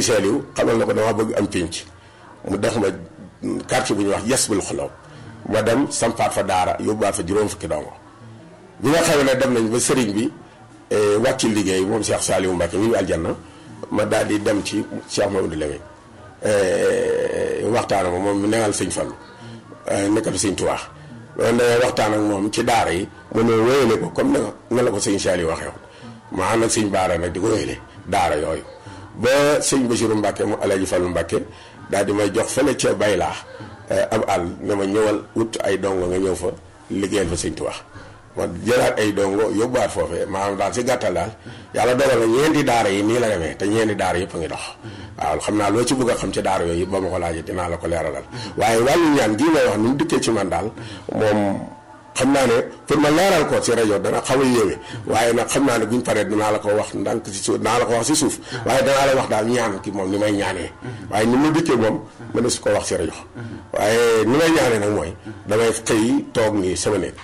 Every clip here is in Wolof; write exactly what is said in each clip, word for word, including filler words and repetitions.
Saliou xamal na ko dama bëgg am pénc mu def ma quartier bu ñuy wax Yasbul Xuloob ma dem sampaat fa daara yóbbuwaat fa juróom fukki dongo bi nga xam ne dem nañ ba sëriñ bi wàcc liggéey moom Cheikh Saliou Mbacke ñu ngi aljanna ma daal di dem ci Cheikh Mamadou Lamine waxtaan ak moom mu neexal sëñ Fallu nekkal sëñ Tuubaa loolu da waxtaan ak moom ci daara yi mu ne wéyale ko comme na la ko sëñ Saliou waxee woon ma ànd ak sëñ Baara nag di ko wéyale daara yooyu ba sëñ Bassirou Mbacke mu Alaaji Fallu Mbacke daal di may jox fële ca Baylaa ab àll ne ma ñëwal wut ay dongo nga ñëw fa liggéeyal fa sëñ Tuubaa ma jëlaat ay dongo yóbbuwaat foofee maanaam daal si gàttal daal yàlla dogal na ñeenti daara yi nii la demee te ñeenti daara yëpp a ngi dox waaw xam naa loo ci bëgg a xam ci daara yooyu yëpp ba ma ko laajee dinaa la ko leeralal waaye wàllu ñaan gii may wax ni mu dikkee ci man daal moom xam naa ne pour ma leeral ko ci rajo dana xaw a yéeme waaye nag xam naa ne buñ paree dinaa la ko wax ndànk si suuf dinaa la ko wax si suuf waaye danaa la wax daal ñaan ki moom ni may ñaanee waaye ni mu dikkee moom mën na su ko wax si rajo waaye ni may ñaanee nag mooy damay xëy toog nii sama néeg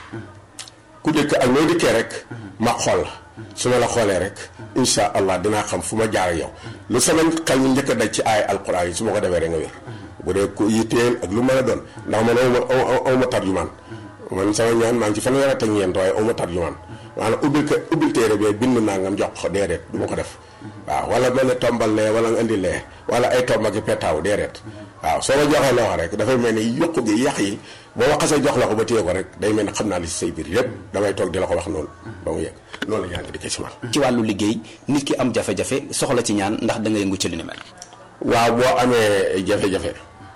ku dëkk ak noo dikkee rek ma xool la su ma la xoolee rek insha allah dinaa xam fu ma jaar yow lu sama xel ñu njëkk a daj ci ay alquran yi su ma ko defee rek nga wér bu dee ku yitteel ak lu mën a doon ndax man aw ma aw ma tarjumaan man sama ñaan maa ngi ci fanweer ak ñeent waaye aw ma tarjumaan maanaam ubbil ko ubbil téere bee bind naa ngam jox ko déedéet du ma ko def waaw wala mel ne tombal lee wala nga indi lee wala ay tomb ak i petaaw déedéet waaw soo ma joxee loo rek dafay mel ni yokku gi yàq yi boo ma xasee jox la ko ba téye ko rek day mel ni xam naa li si say biir yépp damay toog di la ko wax noonu ba mu yegg noonu la ñaan gi di ko ci man ci wàllu liggéey nit ki am jafe-jafe soxla ci ñaan ndax da nga yëngu ci li ni mel. waaw boo amee jafe-jafe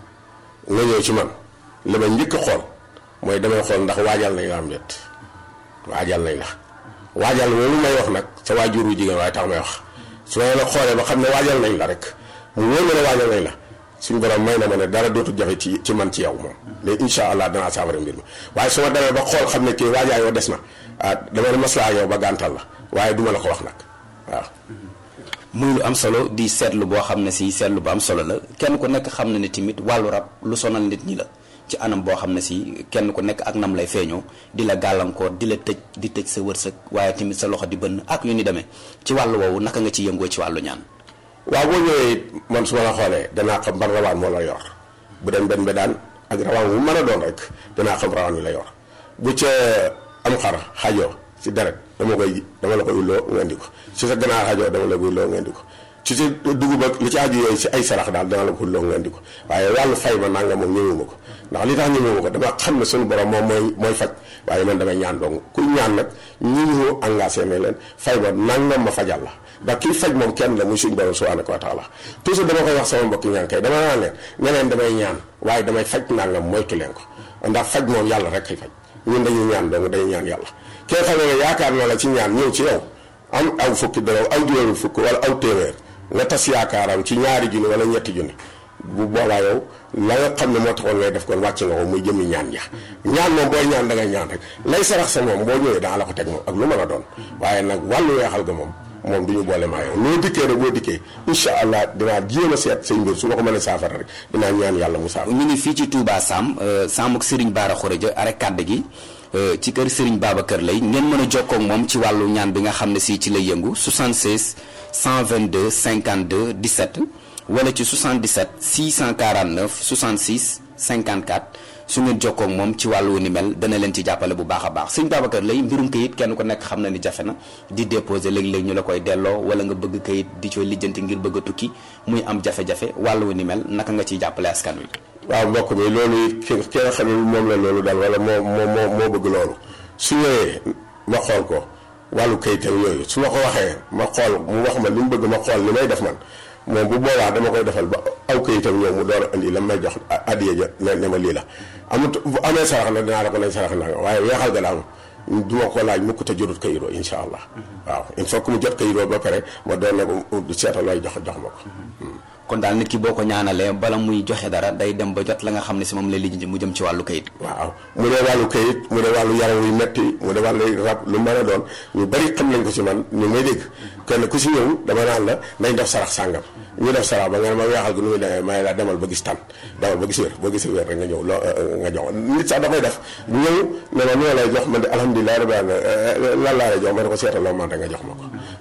nga ñëw ci man li ma njëkk a xool mooy damay xool ndax waajal nañ la am déet waajal nañ la waajal loolu may wax nag sa waajur wu jigéen waaye tax may wax su ma la xoolee ba xam ne waajal nañ la rek mu wóor ma ne waajal nañ la suñu borom may na ma ne dara dootul jafe ci ci man ci yow moom léegi incha allah danaa saafara mbir mi waaye su ma demee ba xool xam ne kii waajaa yoo des na ah dama ne maslaa yow ba gàntal la waaye duma la ko wax nag waaw. muy lu am solo di seetlu boo xam ne si seetlu bu am solo la kenn ku nekk xam na ne tamit wàllu rab lu sonal nit ñi la ci anam boo xam ne si kenn ku nekk ak nam lay feeñoo di la gàllankoor di la tëj di tëj sa wërsëg waaye tamit sa loxo di bënn ak yu ni demee ci wàllu woowu naka nga ci yëngoo ci wàllu ñaan. waaw boo ñëwee man su ma la xoolee danaa xam ban rawaan moo la yor bu dem benn ba daan ak rawaan bu mën a doon rek danaa xam rawaan wi la yor bu ca am xar xajoo ci deret dama koy dama la koy ulloo nga indi ko ci sa ganaar xajoo dama la koy ulloo nga indi ko ci sa dugub ak li ci aju yooyu ci ay sarax daal dana la ko ulloo nga indi ko waaye wàllu fay ma nanga moom ñëwuma ko ndax li tax ñëwuma ko dama xam ne suñu borom moom mooy mooy faj waaye man damay ñaan dong ku ñaan nag ñi ñu engagé ne leen fay ma nangam ma fajal la ndax kii faj moom kenn la muy suñu borom subhanahu wa taala toujours dama koy wax sama mbokki ñaan kay dama naan leen ne leen damay ñaan waaye damay faj nangam moytu leen ko ndax faj moom yàlla rek kay faj ñun dañuy ñaan dong dañuy ñaan yàlla kee xam ne yaakaar na la ci ñaan ñëw ci yow am aw fukki dërëm aw juróomi fukk wala aw téeméer nga tas yaakaaram ci ñaari junni wala ñetti junni bu boobaa yow la nga xam ne moo taxoon ngay def kon wàcc nga ko muy jëmmi ñaan ja ñaan moom booy ñaan da ngay ñaan rek lay sarax sa moom boo ñëwee daa la ko teg moom ak lu mën a doon waaye nag wàllu weexal ga moom moom du ñu boole maa yow loo dikkee rek boo dikkee incha allah dinaa jéem a seet say mbir su ma ko mënee saafara rek dinaa ñaan yàlla mu saafara. ñu ngi fii ci Touba Sam Sam ak Serigne Bara Khourédia arek kàdd gi ci kër Serigne Babacar Lay ngeen mën a jokkoo ak moom ci wàllu ñaan bi nga xam ne si ci lay yëngu soixante-seize cent vingt-deux cinquante-deux dix-sept wala ci soixante-dix-sept six cent quarante-neuf soixante-six cinquante-quatre su ngeen jokkoo ak moom ci wàllu ni mel dana leen ci jàppale bu baax a baax sëñ Babacar Lay mbirum kayit kenn ku nekk xam na ni jafe na di déposer léeg-léeg ñu la koy delloo wala nga bëgg kayit di cooy lijjanti ngir bëgg a tukki muy am jafe-jafe wàllu ni mel naka nga ciy jàppale askan wi. waaw mbokk mi loolu ki ki nga xam ne moom la loolu daal wala moo moo moo bëgg loolu su ñëwee ma xool ko wàllu kayitam yooyu su ma ko waxee ma xool mu wax ma li mu bëgg ma xool li may def man moom bu boobaa dama koy defal ba aw kayitam ñëw mu door a indi la may jox addiya ja ne ne ma lii la amut bu amee sarax nag dinaa la ko nañ sarax nag waaye weexal ga daal du ma ko laaj mukk te jotut kayiroo insha allah waaw il faut que mu jot kayiroo ba pare ma doon ne ko seetal lay jox jox ma ko. kon daal nit ki boo ko ñaanalee bala muy joxe dara day dem ba jot la nga xam ne si moom lay lijjanti mu jëm ci wàllu kayit. waaw mu dee wàllu kayit mu dee wàllu yaram yu metti mu dee wàllu rab lu mën a doon ñu bari xam nañ ko ci man ñu may dégg kenn ku si ñëw dama naan la nañ def sarax sàngam ñu def sarax ba nga ne ma weexal gi nu muy demee may la demal ba gis tan demal ba gis wér ba gis wér rek nga ñëw loo nga jox nit sax dafay def bu ñëw ne ma ñoo lay jox man de alhamdulilah rabbil alamin lan laa lay jox ma ne ko seetal loo man rek nga jox ma ko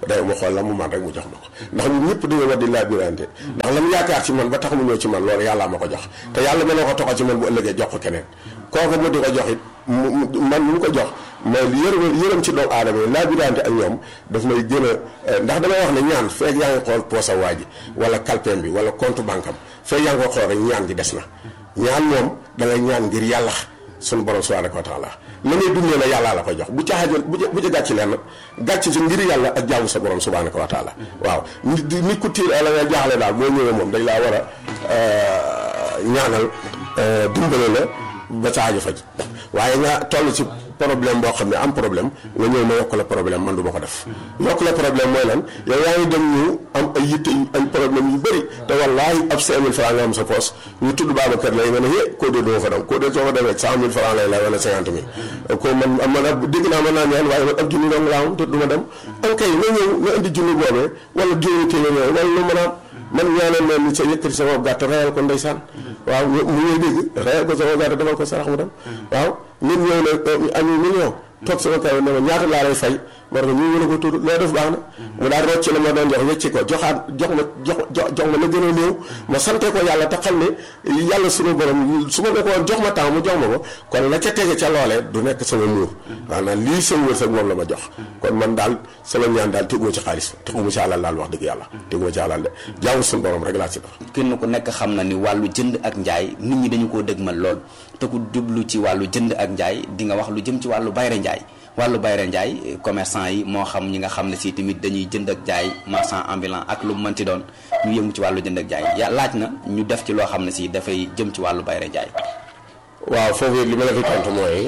day mu xool la mu man rek mu jox ma ko ndax ñun ñëpp dañoo war di laabirante ndax la mu yaakaar ci man ba tax mu ñëw ci man loolu yàlla ma ko jox te yàlla mën na ko toxal ci man bu ëllëgee jox ko keneen kooku mu di ko jox it man mu ko jox mais yërëm yërëm ci doomu aadama yi laabirante ak ñoom daf may gën a ndax damay wax ne ñaan feeg yaa ngi xool poosa waa ji wala kalpeem bi wala compte banque am feeg yaa ngi ko xool rek ñaan gi des na ñaan moom da ngay ñaan ngir yàlla suñu borom subhanahu wa taala la ngay dundee la yàllaa la koy jox bu ca xajoon bu ca bu ca gàcc leen gàcc ci ngir yàlla ak jaamu sa borom subhanahu wa taala waaw nit nit ku tiir la nga jaaxle daal boo ñëwee moom dañ laa war a ñaanal dimbale la ba ca xajo faj waaye nga toll ci problème boo xam ne am problème nga ñëw ma yokk la problème man du ma ko def yokk la problème mooy lan yow yaa ngi dem ñu am ay yitte ay problème yu bëri te wallaahi ab cinq mille francs nga am sa poche ñu tudd Babacar lay nga ne hé koo dee doo fa dem koo dee soo fa demee cent mille francs lay lay wala cinquante mille ko man man ab dégg naa mën naa ñaan waaye man ab junni dong laa am te du ma dem am kay nga ñëw nga indi junni boobee wala juróomi téeméer wala lu mën a am man ñaanal leen ni sa yëkkati sama gàtt reyal ko ndeysaan waaw mu ngay dégg reyal ko sama gàtt defal ko sarax mu dem waaw nit ñëw na añu million toog sama kaw ne ma ñaata laa lay fay war nga ñu mën a ko tudd loo def baax na mu daal rocc la ma doon jox wecci ko joxaat jox ma jox jox ma la gën a néew ma sante ko yàlla te xam ne yàlla sunu borom su ma ne ko woon jox ma temps mu jox ma ko kon la ca tege ca loolee du nekk sama muur maanaam lii sama wërsëg moom la ma jox kon man daal sama ñaan daal teguma ci xaalis teguma ci àlal daal wax dëgg yàlla teguma ci àlal de jaamu sunu borom rek laa ci dox kenn ku nekk xam na ni wàllu jënd ak njaay nit ñi dañu koo dëgmal lool te ku jublu ci wàllu jënd ak njaay di nga wax lu jëm ci wàllu bayre njaay wàllu bayre njaay commerçant yi moo xam ñi nga xam ne si tamit dañuy jënd ak jaay marchand ambulant ak lu mu mënti doon ñu yëngu ci wàllu jënd ak jaay ya laaj na ñu def ci loo xam ne si dafay jëm ci wàllu bayre njaay. waaw foofu li ma la fi tontu mooy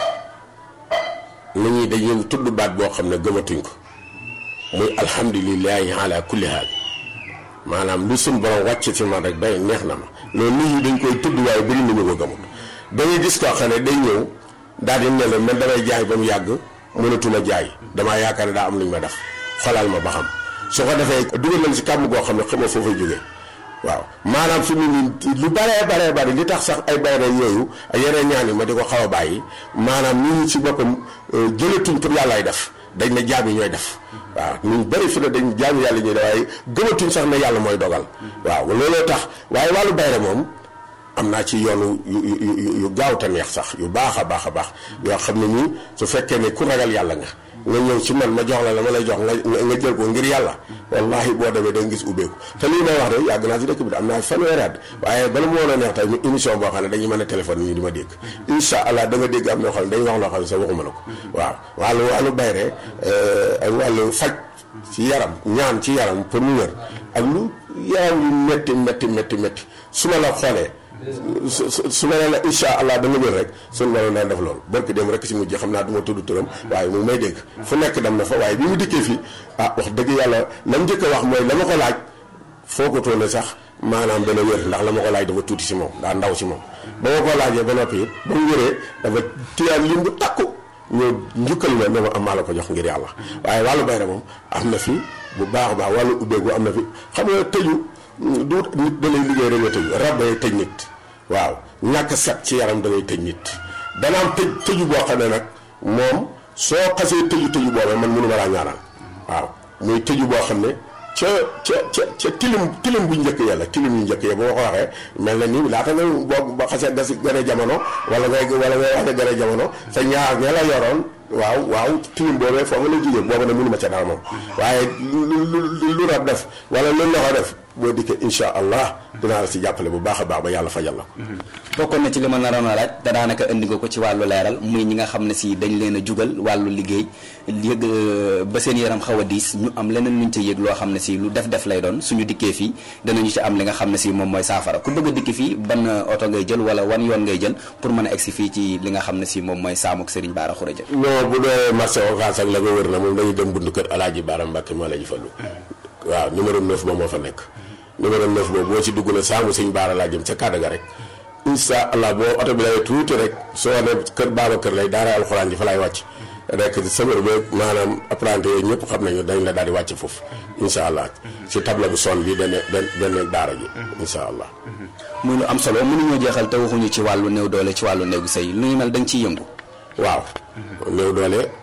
nit ñi dañuy tudd baat boo xam ne gëmatuñ ko muy alhamdulilahi ala kulli haal maanaam lu suñ borom wàcc ci man rek day neex na ma loolu nit ñi dañ koy tudd waaye bëri nañu ko gëmut dañuy gis koo xam ne day ñëw daal di ne la man damay jaay ba mu yàgg mënatuma jaay damaa yaakaar ne daa am lu ñu ma def xolal ma ba xam su ko defee dugal nañ si kàmm goo xam ne xamoo foofu jógee waaw maanaam fi mu nii lu baree baree bari li tax sax ay bayre yooyu ay yeneen ñaan yi ma di ko xaw a bàyyi maanaam nit ñi si boppam jëlatuñ pour yàllaay def dañ ne jaam yi ñooy def waaw ñu bëri fi ne dañ jaam yàlla ñuy def waaye gëmatuñ sax ne yàlla mooy dogal waaw looloo tax waaye wàllu bayre moom am naa ci yoonu yu yu yu gaaw te neex sax yu baax a baax a baax yoo xam ne nii su fekkee ne ku ragal yàlla nga nga ñëw ci man ma jox la la ma lay jox nga nga jël ko ngir yàlla wallahi boo demee da nga gis ubbeeku te lii may wax de yàgg naa si dëkk bi de am naa fanweeri at waaye bala mu woon a neex tey ñu émission boo xam ne dañuy mën a téléphone ñu di ma dégg incha allah da nga dégg am na xam ne dañuy wax loo xam ne sax waxuma la ko waaw wàllu wàllu bayre ak wàllu faj ci yaram ñaan ci yaram pour mu wér ak lu yaram yu métti métti métti métti su ma la xoolee su su su ma nee la incha allah da nga wér rek suñu borom daan def loolu barki dem rek si mujj xam naa du ma tudd turam waaye mu may dégg fu nekk dem na fa waaye bi mu dikkee fii ah wax dëgg yàlla la mu njëkk a wax mooy la ma ko laaj foo ko toll sax maanaam dana wér ndax la ma ko laaj dafa tuuti si moom daa ndaw si moom. ba ma ko laajee ba noppi it ba mu wéree dafa tiyaan lim bu takku ñëw njukkal ma ne ma am maa la ko jox ngir yàlla waaye wàllu bayre moom am na fi bu baax a baax wàllu ubbeeku am na fi xam nga tëju du nit da lay liggéey rek nga tëju rab day tëj nit. waaw ñàkk set ci yaram da ngay tëj nit dana am tëj tëju boo xam ne nag moom soo xasee tëju tëju boobee man mënu ma laa ñaanal waaw muy tëju boo xam ne ca ca ca ca tilim tilim bu njëkk yàlla tilim yu njëkk ya ba ma ko waxee mel na ni laata nga boo ba xasee gas gën a jamono wala ngay wala ngay wax ne gën a jamono sa ñaar ña la yoroon waaw waaw tilim boobee foofu la jógee boobu nag mënu ma ca dara moom waaye lu lu rab def wala lu loxo def boo dikkee incha allah dinaa la si jàppale bu baax a baax ba yàlla fajal la ko. bokkoon na ci li ma naroon a laaj te daanaka indi nga ko ci wàllu leeral muy ñi nga xam ne si dañ leen a jugal wàllu liggéey yëg ba seen yaram xaw a diis ñu am leneen luñ ca yëg loo xam ne si lu def def lay doon suñu dikkee fii danañu ci am li nga xam ne si moom mooy saafara ku bëgg a dikki fii ban oto ngay jël wala wan yoon ngay jël pour mën a egsi fii ci li nga xam ne si moom mooy Saamuk Serigne Bara Khourédia. non bu dee marché Ocass ak la nga wër na moom dañuy dem buntu kër Alaaji Bara Mbàkke moo la ñu fallu waaw numéro neuf moom moo fa nekk numéro neuf boobu boo ci dugg na Saamu Sëñ Baara laa jëm ca kàddu ga rek incha allah boo oto bi lay tuuti rek soo ne kër Babacar lay daara alxuraan ji fa lay wàcc rek sëbër ba maanaam apprenti yooyu ñëpp xam nañu dañ la daal di wàcc foofu incha allah ci table bu son bi benn benn daara ji incha allah. muy lu am solo mënuñoo jeexal te waxuñu ci wàllu néew doole ci wàllu néegu sëy lu ñu mel da nga ciy yëngu. waaw néew doole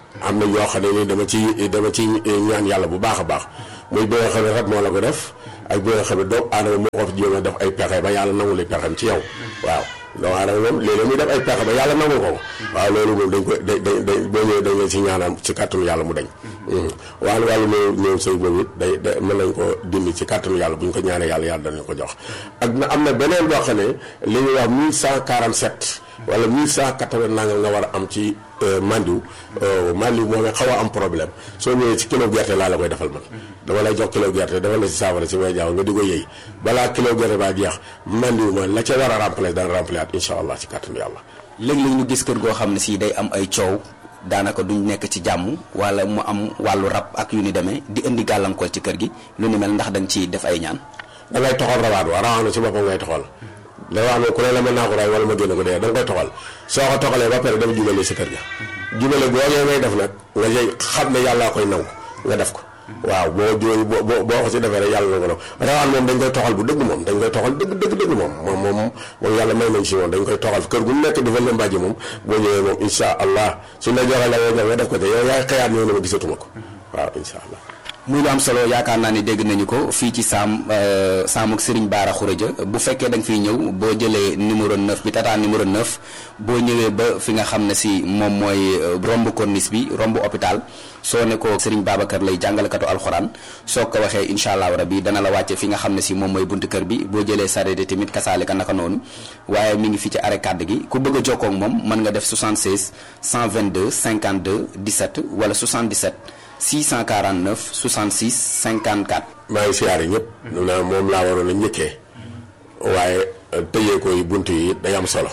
am na yoo xam ne ni dama ci dama ci ñaan yàlla bu baax a baax muy bi nga xam ne rab moo la ko def ak bi nga xam ne doomu aadama moo ko fi jéem a def ay pexe ba yàlla nangu li pexem ci yow waaw doomu aadama moom léeg-léeg muy def ay pexe ba yàlla nangu ko waaw loolu moom dañ koy dañ dañ boo ñëwee dañ leen ci ñaanal ci kàttanu yàlla mu dañ waaw wàllu néew néew sëy boobu it day day mën nañ ko dindi ci kàttanu yàlla bu ñu ko ñaanee yàlla yàlla danañ ko jox ak na am na beneen boo xam ne li ñuy wax mille cent quarante-sept wala mille cent quatre-vingts nangam nga war a am ci mandiw mandiw moom xaw a am problème soo ñëwee ci kilo gerte laa la koy defal man dama lay jox kilo gerte defal la ci saafara ci may jaaw nga di ko yëy balaa kilo gerte baa jeex mandiw ma la ca war a remplacer dana remplacer at incha allah ci kàttanu yàlla. léeg-léeg ñu gis kër goo xam ne si day am ay coow daanaka duñ nekk ci jàmm wala mu am wàllu rab ak yu ni demee di indi gàllankoor ci kër gi lu ni mel ndax da nga ciy def ay ñaan. da ngay toxal rawaat wa rawaat na ci boppam ngay toxal da wax ne ku ne la mën naa ko raay wala ma génn ko dee da nga koy toxal soo ko toxalee ba pare dafa jubale sa kër ga jubale boo ngay def nag nga jëy xam ne yàllaa koy nangu nga def ko waaw boo jooy boo boo ko si defee rek yàlla na ko nangu rawaan moom dañ koy toxal bu dëgg moom dañ koy toxal dëgg dëgg dëgg moom moom moom moom yàlla may nañ si moom dañ koy toxal kër gu nekk dafa la mbàjji moom boo ñëwee moom insha allah suñ la joxee la nga jox nga def ko te yow yaay xëyaat ñëw ne ma gisatuma ko waaw insha allah muy lu am solo yaakaar naa ni dégg nañu ko fii ci saam saamuk Serigne Bara Khourédia bu fekkee da nga fiy ñëw boo jëlee numéro neuf bi tata numéro neuf boo ñëwee ba fi nga xam ne si moom mooy romb corniche bi romb hôpital soo ne ko Serigne Babacar lay jàngalekatu alxuraan soo ko waxee incha allah rabi dana la wàcce fi nga xam ne si moom mooy buntu kër bi boo jëlee sareet tamit kasaale ka naka noonu waaye mi ngi fi ci arrêt kàdd gi ku bëgg a jokkoo ak moom mën nga def soixante-seize cent vingt-deux cinquante-deux dix-sept wala soixante-dix-sept six cent quarante-neuf soixante-six cinquante-quatre. maa ngi siyaare ñëpp. na moom laa waroon a njëkkee. waaye tëjee ko yi bunt yi day am solo.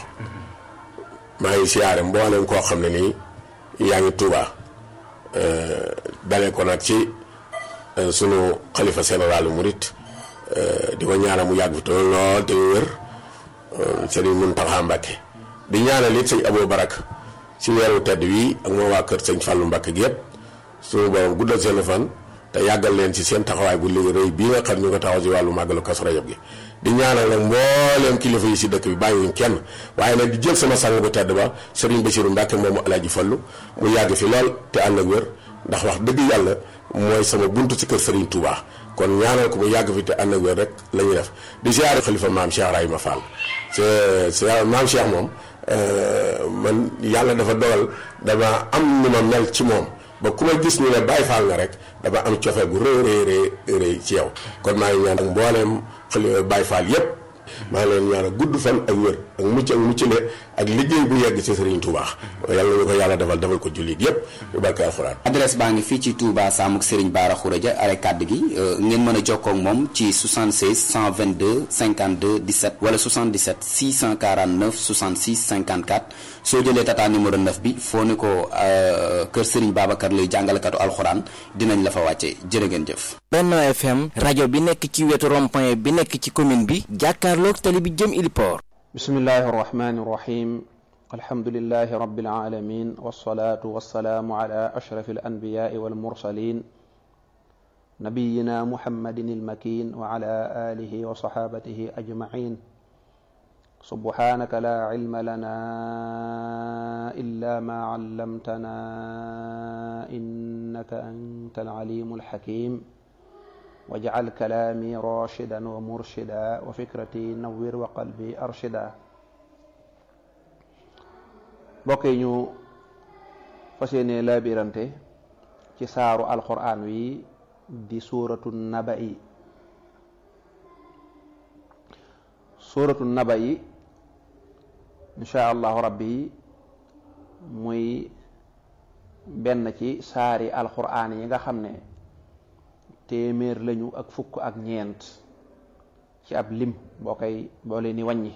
maa ngi siyaare mboolem koo xam ne nii yaa ngi Tuuba dalee ko nag ci sunu xalifa général murit di ko ñaanal mu yàgg fi te lool te wér Sëriñ Muntaxa Mbàkke di ñaanal it sëñ Abou Barak ci weeru tedd wi ak moo waa kër sëñ Fàllu Mbàkke gi yëpp. suñu borom guddal seen fan te yàggal leen ci seen taxawaay bu léegi rëy bii nga xam ñu ko taxaw ci wàllu màggalu Kazu Rajab gi di ñaanal nag mbooleem kilifa yi si dëkk bi bàyyiwuñ kenn waaye nag di jël sama sang bu tedd ba Serigne Bassirou Mbacke moomu Alaaji Fallu mu yàgg fi lool te ànd ak wér ndax wax dëgg yàlla mooy sama buntu ci kër Serigne Touba kon ñaanal ko mu yàgg fi te ànd ak wér rek la ñuy def di ziare xalifa maam Cheikh Rahima Fall c'est maam Cheikh moom man yàlla dafa dogal dama am nu ma mel ci moom ba ku ma gis ñu ne Baay Faal nga rek dafa am cofeel bu rëy rëy rëy ci yow kon maa ngi ñaan ak mbooleem xale Baay Faal yépp maa ngi leen ñaan ak gudd fan ak wér ak mucc ak muccale ak liggéey bu yegg ci Serigne Touba yàlla ñu ko yàlla defal defal ko jullit yépp bu barke alxuraan. adresse baa ngi fii ci Touba Samuk Serigne Bara Khourédia arrêt kàdd gi ngeen mën a jokkoo ak moom ci soixante-seize cent vingt-deux cinquante-deux dix-sept wala soixante-dix-sept six cent quarante-neuf soixante-six cinquante-quatre soo jëlee tata numéro neuf bi foo ne ko kër Serigne Babacar lay jàngalekatu alxuraan dinañ la fa wàcce jërë ngeen jëf. Benno F M rajo bi nekk ci wetu rond-point bi nekk ci commune bi jàkkaarloog tali bi jëm Iliport. bismillahi arrahmani irrahim alhamdulilahi rabbil alamin wassalatu wassalaamu ala ashrafi alanbiyai walmursalin nabiyina muhammadin almakin wa ala alihi wa sahabatihi ajmain subhanaka la ilma lana illa ma allamtana innaka anta alalimu alhakim waj'al kalaami rashidan wa murshida wa fikrati nawwir wa qalbi arshida mbokk yi ñu fas yéene laabirante ci saaru alquran wi di suuratu naba'i suuratu naba'i insha allahu rabbi muy benn ci saari alquran yi nga xam ne téeméer lañu ak fukk ak ñeent ci ab lim boo koy boo leen ni wàññi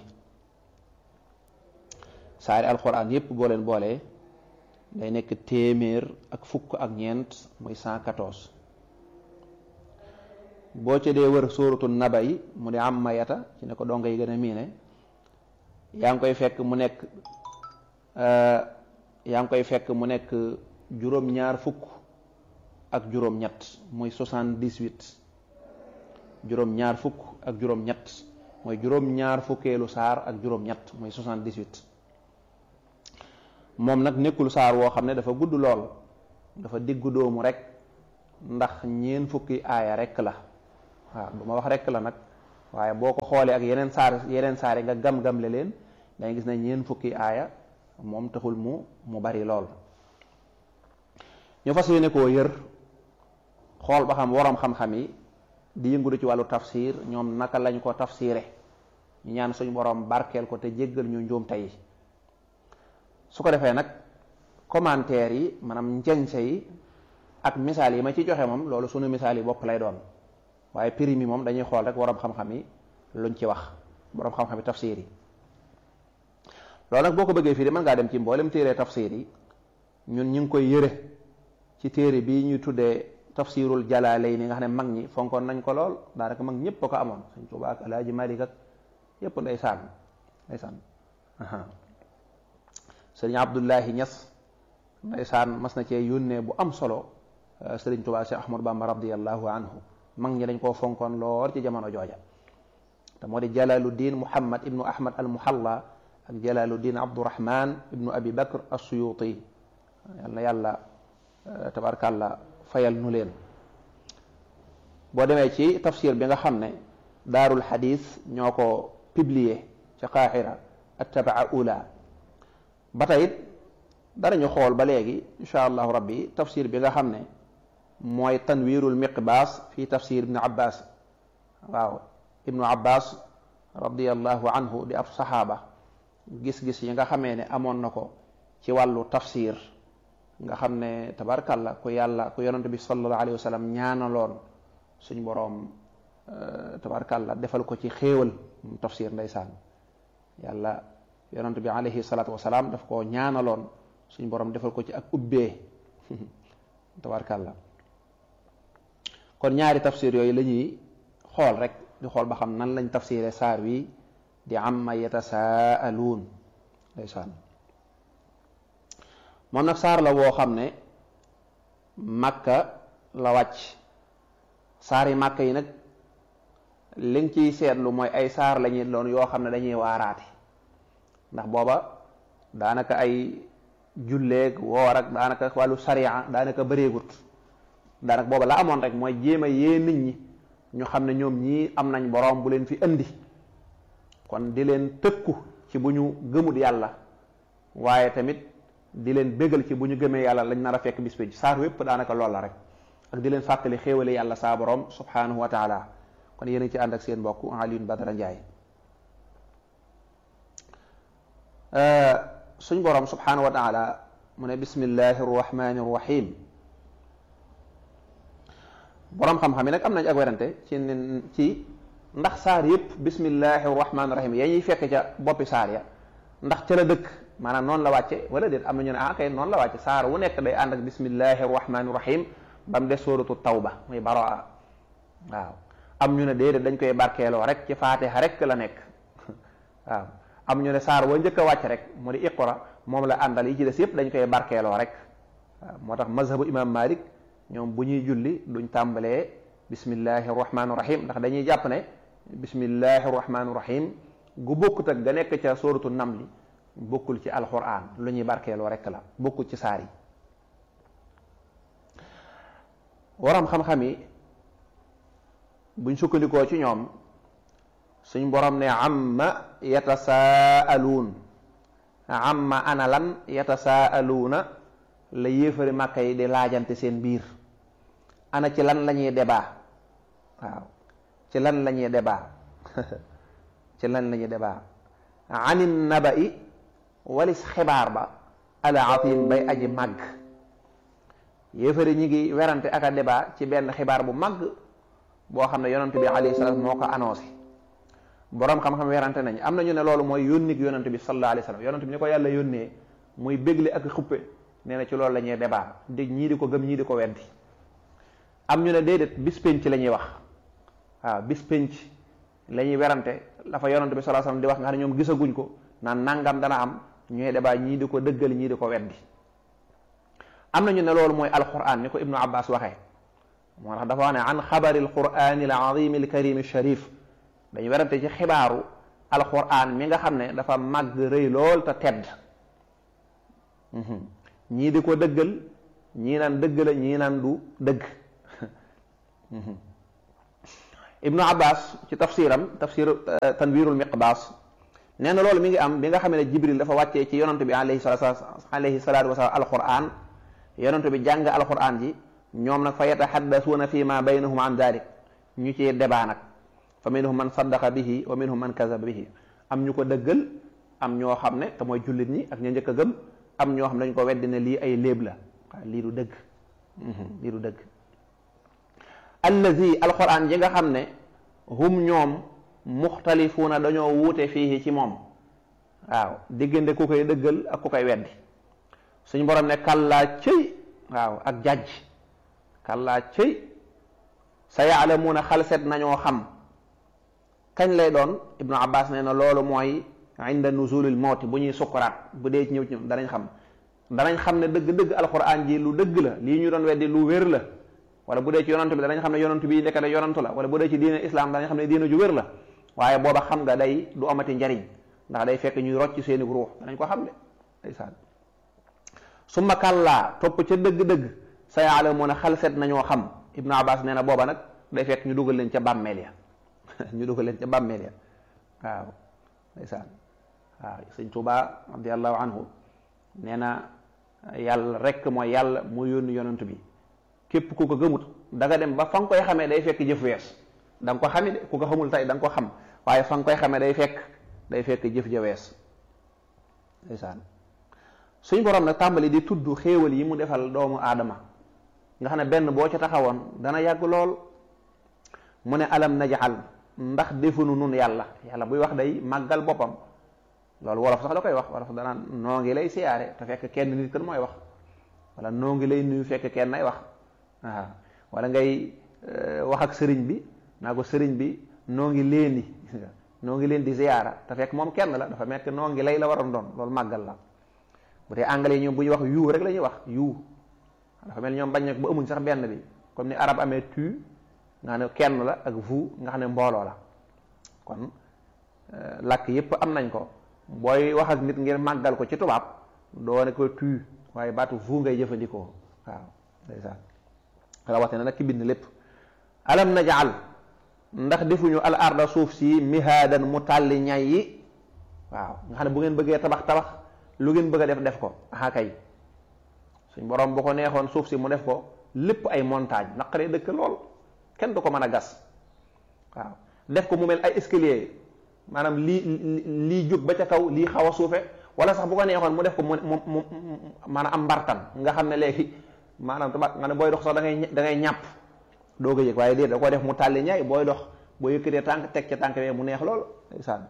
saari alxuraan yépp boo leen boolee day nekk téeméer ak fukk ak ñeent muy cent quatorze boo ca dee wër sóoratu naba yi mu di am mayata ci ne ko donga yi gën a miine yaa ngi koy fekk mu nekk yaa ngi koy fekk mu nekk juróom-ñaar fukk ak juróom-ñett muy soixante-dix-huit juróom-ñaar fukk ak juróom-ñett mooy juróom-ñaar fukkeelu saar ak juróom-ñett muy soixante-dix-huit moom nag nekkul saar woo xam ne dafa gudd lool dafa diggu doomu rek ndax ñeen fukki aaya rek la waaw du ma wax rek la nag waaye boo ko xoolee ak yeneen saar yeneen saar yi nga gam-gamle leen dangay gis ne ñeen fukki aaya moom taxul mu mu bari lool. ñu fas yéene koo yër xool ba xam waroom xam-xam yi di yëngu ci wàllu tafsir ñoom naka lañ ko tafsire ñu ñaan suñu borom barkeel ko te jéggal ñu njuumte yi su ko defee nag commentaire yi maanaam njeñse yi ak misaal yi ma ci joxe moom loolu suñu misaal yi bopp lay doon waaye prix mi moom dañuy xool rek waroom xam-xam yi luñ ci wax waroom xam-xam yi tafsir yi loolu nag boo ko bëggee fii di mën ngaa dem ci mboolem téere tafsir yi ñun ñu ngi koy yëre ci téere bii ñuy tuddee tafsirul jalaalayni nga xam ne mag ñi fonkoon nañ ko lool daanaka mag ñëpp ko amoon Sëñ Tuubaa ak Alaaji Maalik ak yëpp ndeysaan ndeysaan Sëriñ Abdullahi Ñas ndeysaan mas na cee yónnee bu am solo Sëriñ Tuubaa Cheikh Ahmadu Bamba radiyallahu anhu mag ñi dañ koo fonkoon lool ci jamono jooja te moo di Jalaaluddin Muhammad ibnu Ahmad al Muhalla ak Jalaaluddin Abdurahman ibnu Abi Bakr as-Suyuti yal na yàlla tabarkàlla fayal nu leen. boo demee ci tafsir bi nga xam ne daarul xadis ñoo ko publié ca Qahira attabaa ula ba tey it danañu xool ba léegi insha allahu rabbi tafsir bi nga xam ne mooy tanwirul miqbaas fi tafsir ibnu abbas waaw ibnu abbas radiallahu anhu di ab saxaaba gis-gis yi nga xamee ne amoon na ko ci wàllu tafsir nga xam ne tabarkàlla ku yàlla ku yonante bi sallallahu alayhi wa sallam ñaanaloon suñ boroom tabarkàlla defal ko ci xéewal mu tafsir ndeysaan yàlla yonante bi alayhi salaatu wasalaam daf ko ñaanaloon suñ boroom defal ko ci ak ubbee tabarkàlla kon ñaari tafsir yooyu la ñuy xool rek di xool ba xam nan lañ tafsiré saar wi di amma yatasaaluun ndeysaan moom nag saar la woo xam ne Makka la wàcc saar yi Makka yi nag li nga ciy seetlu mooy ay saar la ñuy doon yoo xam ne dañuy waaraate ndax booba daanaka ay julleeg woor ak daanaka wàllu sariya daanaka bëreegut daanaka booba la amoon rek mooy jéem a yee nit ñi ñu xam ne ñoom ñii am nañ boroom bu leen fi indi kon di leen tëkku ci bu ñu gëmut yàlla waaye tamit di leen bégal ci bu ñu gëmee yàlla lañ nar a fekk bis bi saar wépp daanaka lool la rek ak di leen fàttali xéewale yàlla saa borom subhanahu wa taala kon yéen a ci ànd ak seen mbokk Alioune Badara Ndiaye suñ borom subhanahu wa taala mu ne bismillahi rrahmani rrahim borom xam-xam yi nag am nañ ak werante ci ci ndax saar yëpp bismillahi rrahmani rrahim yaa ñuy fekk ca boppi saar ya ndax ca la dëkk maanaam noonu la wàcce wala déet am na ñu ne ah kay noonu la wàcce saar wu nekk day ànd ak bismillahi rrahmani rrahim ba mu des sóoratu tawba muy baraa waaw am ñu ne déedéet dañ koy barkeeloo rek ci faatiha rek la nekk waaw am ñu ne saar wa njëkk a wàcc rek mu di iqra moom la àndal yi ci des yëpp dañ koy barkeeloo rek waaw moo tax mazhabu imam malik ñoom bu ñuy julli duñ tàmbalee bismillahi rrahmani rrahim ndax dañuy jàpp ne bismillahi rrahmani rrahim gu bokkut ak ga nekk ca sóoratu namli bokkul ci alquran lu ñuy barkeeloo rek la bokkul ci saar yi waram xam-xam yi buñ sukkandikoo ci ñoom suñ borom ne amma yatasaaluun amma ana lan yatasaaluuna la yéefari màkka yi di laajante seen biir ana ci lan la ñuy débat waaw ci lan la ñuy débat ci lan la ñuy débat anin naba'i walis xibaar ba al azim bay aji màgg yéefari ñi ngi werante ak a débat ci benn xibaar bu màgg boo xam ne yonent bi alayhi salaam moo ko annoncé boroom xam-xam werante nañ am na ñu ne loolu mooy yónnik yonent bi sallallahu alayhi wasallam yonent bi ñu ko yàlla yónnee muy bégle ak xuppe nee na ci loolu la ñuy débat dégg ñii di ko gëm ñii di ko weddi am ñu ne déedéet bis penc la ñuy wax waaw bis penc la ñuy werante la fa yonent bi sallallahu alayhi wasallam di wax nga xam ne ñoom gisaguñ ko naan nangam dana am ñuy débat ñii di ko dëggal ñii di ko weddi am na ñu ne loolu mooy alquran ni ko ibnu abbas waxee moo tax dafa wax ne an xabari alqurani al azim al karim al sharif dañu werante ci xibaaru alquran mi nga xam ne dafa màgg rëy lool te tedd ñii di ko dëggal ñii naan dëgg la ñii naan du dëgg. Ibnu Abbas ci tafsiram tafsir Tanwirul Miqbas nee na loolu mi ngi am bi nga xam ne Jibril dafa wàccee ci yonent bi alayhi salaatu alayhi salaatu wasalaam alquran yonent bi jàng alquran ji ñoom nag fa yatahaddasuuna fi ma baynahum an dalik ñu ci débat nag fa minhum man saddaqa bihi wa minhum man kazaba bihi am ñu ko dëggal am ñoo xam ne te mooy jullit ñi ak ña njëkk a gëm am ñoo xam ne dañ ko weddi ne lii ay léeb la waaw lii du dëgg lii du dëgg allazi alquran ji nga xam ne hum ñoom muxtalifuuna dañoo wuute fii ci moom waaw diggante ku koy dëggal ak ku koy weddi suñ borom ne kàllaa cëy waaw ak jàjj kàllaa cëy sa yaalamuuna xalset nañoo xam kañ lay doon Ibnu Abbas nee na loolu mooy inda nuzulil mawti bu ñuy sukkuraat bu dee ci ñëw ci ñoom danañ xam danañ xam ne dëgg-dëgg alquran ji lu dëgg la lii ñu doon weddi lu wér la wala bu dee ci yonantu bi danañ xam ne yonantu bi nekkate yonantu la wala bu dee ci diine islam danañ xam ne diine ju wér la waaye booba xam nga day du amati njariñ ndax day fekk ñuy rocc seeni ruux danañ ko xam de ndeysaan summa kàllaa topp ca dëgg-dëgg sa yaalamuuna xalset nañoo xam Ibnu Abbas nee na booba nag day fekk ñu dugal leen ca bàmmeel ya ñu dugal leen ca bàmmeel ya waaw ndeysaan waaw sëñ Tuubaa radiallahu anhu nee na yàlla rek mooy yàlla mu yónni yonantu bi képp ku ko gëmut da nga dem ba fa nga koy xamee day fekk jëf wees da nga ko xami de ku ko xamul tey da nga ko xam waaye fa nga koy xamee day fekk day fekk jëf ja wees ndeysaan suñ borom nag tàmbali di tudd xéewal yi mu defal doomu aadama nga xam ne benn boo ca taxawoon dana yàgg lool mu ne alam najal ndax defunu nun yàlla yàlla buy wax day màggal boppam loolu wolof sax la koy wax wolof danaan noo ngi lay siyaare te fekk kenn nit kan mooy wax wala noo ngi lay nuyu fekk kenn ay wax waaw wala ngay wax ak sëriñ bi naa ko sëriñ bi noo ngi leen di noo ngi leen di ziyaara te fekk moom kenn la dafa mekk noo ngi lay la waroon doon loolu màggal la bu dee anglais ñoom bu ñuy wax you rek la ñuy wax you dafa mel ñoom bañ nag ba amuñ sax benn bi comme ni arab amee tu nga xam ne kenn la ak vous nga xam ne mbooloo la kon làkk yépp am nañ ko booy wax ak nit ngir màggal ko ci tubaab doo ne ko tu waaye baatu vous ngay jëfandikoo waaw ndeysaan rawatina nag ki bind lépp alam najal ndax defuñu al arda suuf si mihaadan mu tàlli ñay yi waaw nga xam ne bu ngeen bëggee tabax tabax lu ngeen bëgg a def def ko aha kay suñ borom bu ko neexoon suuf si mu def ko lépp ay montagne naqaree dëkk lool kenn du ko mën a gas waaw def ko mu mel ay escalier maanaam lii lii jóg ba ca kaw lii xaw a suufe wala sax bu ko neexoon mu def ko mu mu maanaam am mbartan nga xam ne léegi maanaam tabax nga ne booy dox sax da ngay da ngay ñàpp doo ko yëg waaye déet da ko def mu tàlli ñaay booy dox boo yëkkatee tànk teg ca tànk bee mu neex lool ndeysaan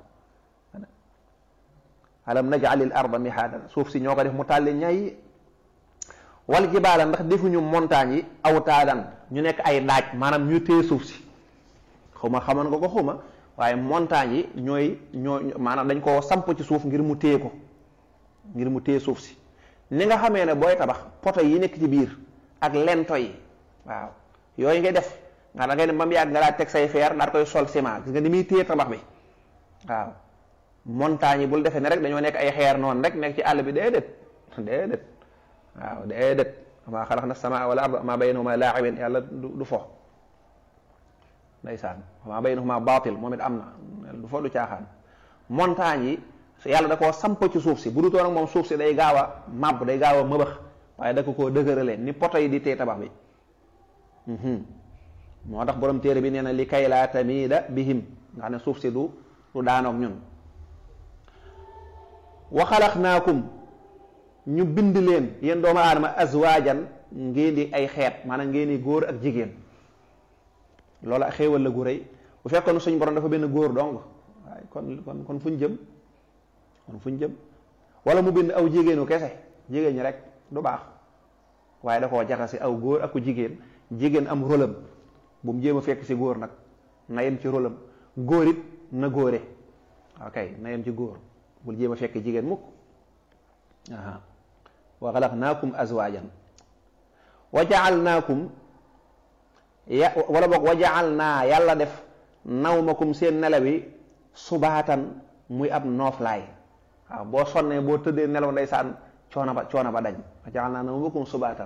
alam naj'alil arda mihaadan suuf si ñoo ko def mu tàlli ñaay wal jibaala ndax defuñu montagne yi awtaadan ñu nekk ay daaj maanaam ñu téye suuf si xuma xamoon nga ko xuma waaye montagne yi ñooy ñoo maanaam dañ koo samp ci suuf ngir mu téye ko ngir mu téye suuf si ni nga xamee ne booy tabax poto yi nekk ci biir ak lento yi waaw yooyu ngay def nga da ngay dem ba mu yàgg nga daal teg say feer daal koy sol ciment gis nga ni muy téye tabax bi waaw montagne yi bul defee ne rek dañoo nekk ay xeer noonu rek nekk ci àll bi déedéet déedéet waaw déedéet maa xalaqna samaa wal arda maa baynahuma laa'ibiin yàlla du fo ndeysaan maa baynahuma baatil moom it am na du fo du caaxaan montagne yi yàlla da koo samp ci suuf si bu dutoon ak moom suuf si day gaaw a màbb day gaaw a mëbax waaye da ko koo dëgëralee ni poto yi di téye tabax bi moo tax borom téere bi nee na li kay laa tamiida bihim nga xam ne suuf si du du daanoog ñun wa xalaqnaakum ñu bind leen yéen doomu aadama azwaajan ngeen di ay xeet maanaam ngeen di góor ak jigéen loolu ak xéewal la gu rëy bu fekkoon suñ borom dafa benn góor dong waaye kon kon kon fuñ jëm kon fuñ jëm wala mu bind aw jigéenu kese jigéen ñi rek du baax waaye da koo jaxase aw góor ak ku jigéen jigéen am rôlam bu mu jéem a fekk si góor nag na yem ci rôlam góor it na góore ok na yem ci góor bul jéem a fekk jigéen mukk aha wa xalaqnaakum azwaajan wa ja'alnaakum ya wala boog wa ja'alnaa yàlla def nawmakum seen nelaw yi subaatan muy ab nooflaay waaw boo sonnee boo tëddee nelaw ndeysaan coono ba coono ba dañ wa ja'alnaa nawmakum subaatan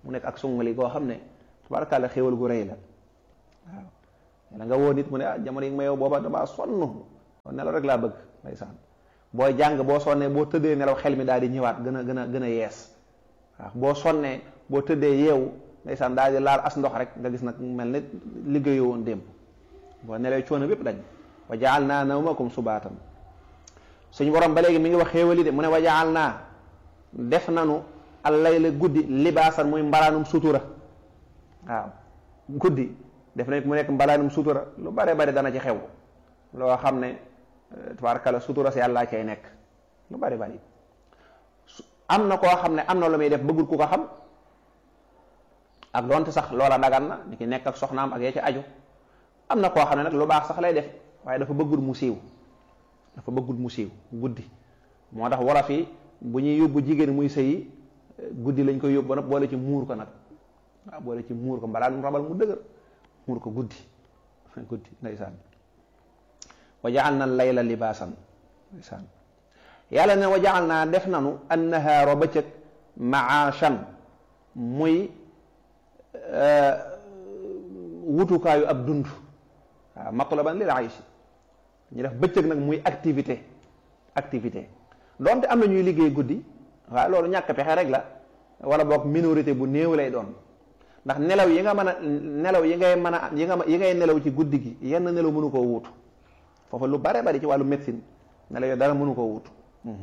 mu nekk ak sungali goo xam ne tabaarkalla xéewal gu rëy la waaw la nga woo nit mu ne ah jamono yi ma yow booba damaa sonn nelaw rek laa bëgg ndeysaan booy jàng boo sonnee boo tëddee nelaw xel mi daal di ñëwaat gën a gën a gën a yees waaw boo sonnee boo tëddee yeewu ndeysaan daal di laal as ndox rek nga gis nag mel ne liggéeyoo woon démb boo nelawee coono bépp dañ wa jaal naa nawmakum subaatan suñu borom ba léegi mi ngi wax xéewali de mu ne wa jaal naa def nanu allayla guddi libaasan muy mbalaanum sutura waaw guddi def nañ mu nekk mbalaanum sutura lu bare bare dana ci xew loo xam ne tabaarkalla sutura si yàlla cay nekk lu bari bari am na koo xam ne am na lu muy def bëggul ku ko xam ak doonte sax loola dagan na ni ki nekk ak soxnaam ak yee ci aju am na koo xam ne nag lu baax sax lay def waaye dafa bëggul mu siiw dafa bëggul mu siiw guddi moo tax wolof yi bu ñuy yóbbu jigéen muy sëyi guddi lañ koy yóbbu nag boole ci muur ko nag waaw boole ci muur ko mbalaa mu rabal mu dëgër muur ko guddi guddi ndeysaan wa jaal na layla libaasan ndeysaan yàlla ne wa jaal naa def nanu annahaara bëccëg maashan muy wutukaayu ab dund waaw matlaban lil ayshi ñu def bëccëg nag muy activité activité donte am na ñuy liggéey guddi waaye loolu ñàkk pexe rek la wala boog minorité bu néew lay doon ndax nelaw yi nga mën a nelaw yi ngay mën a yi nga yi ngay nelaw ci guddi gi yenn nelaw mënu koo wuutu foofu lu bare bari ci wàllu médecine nelaw yooyu dara mënu koo wuutu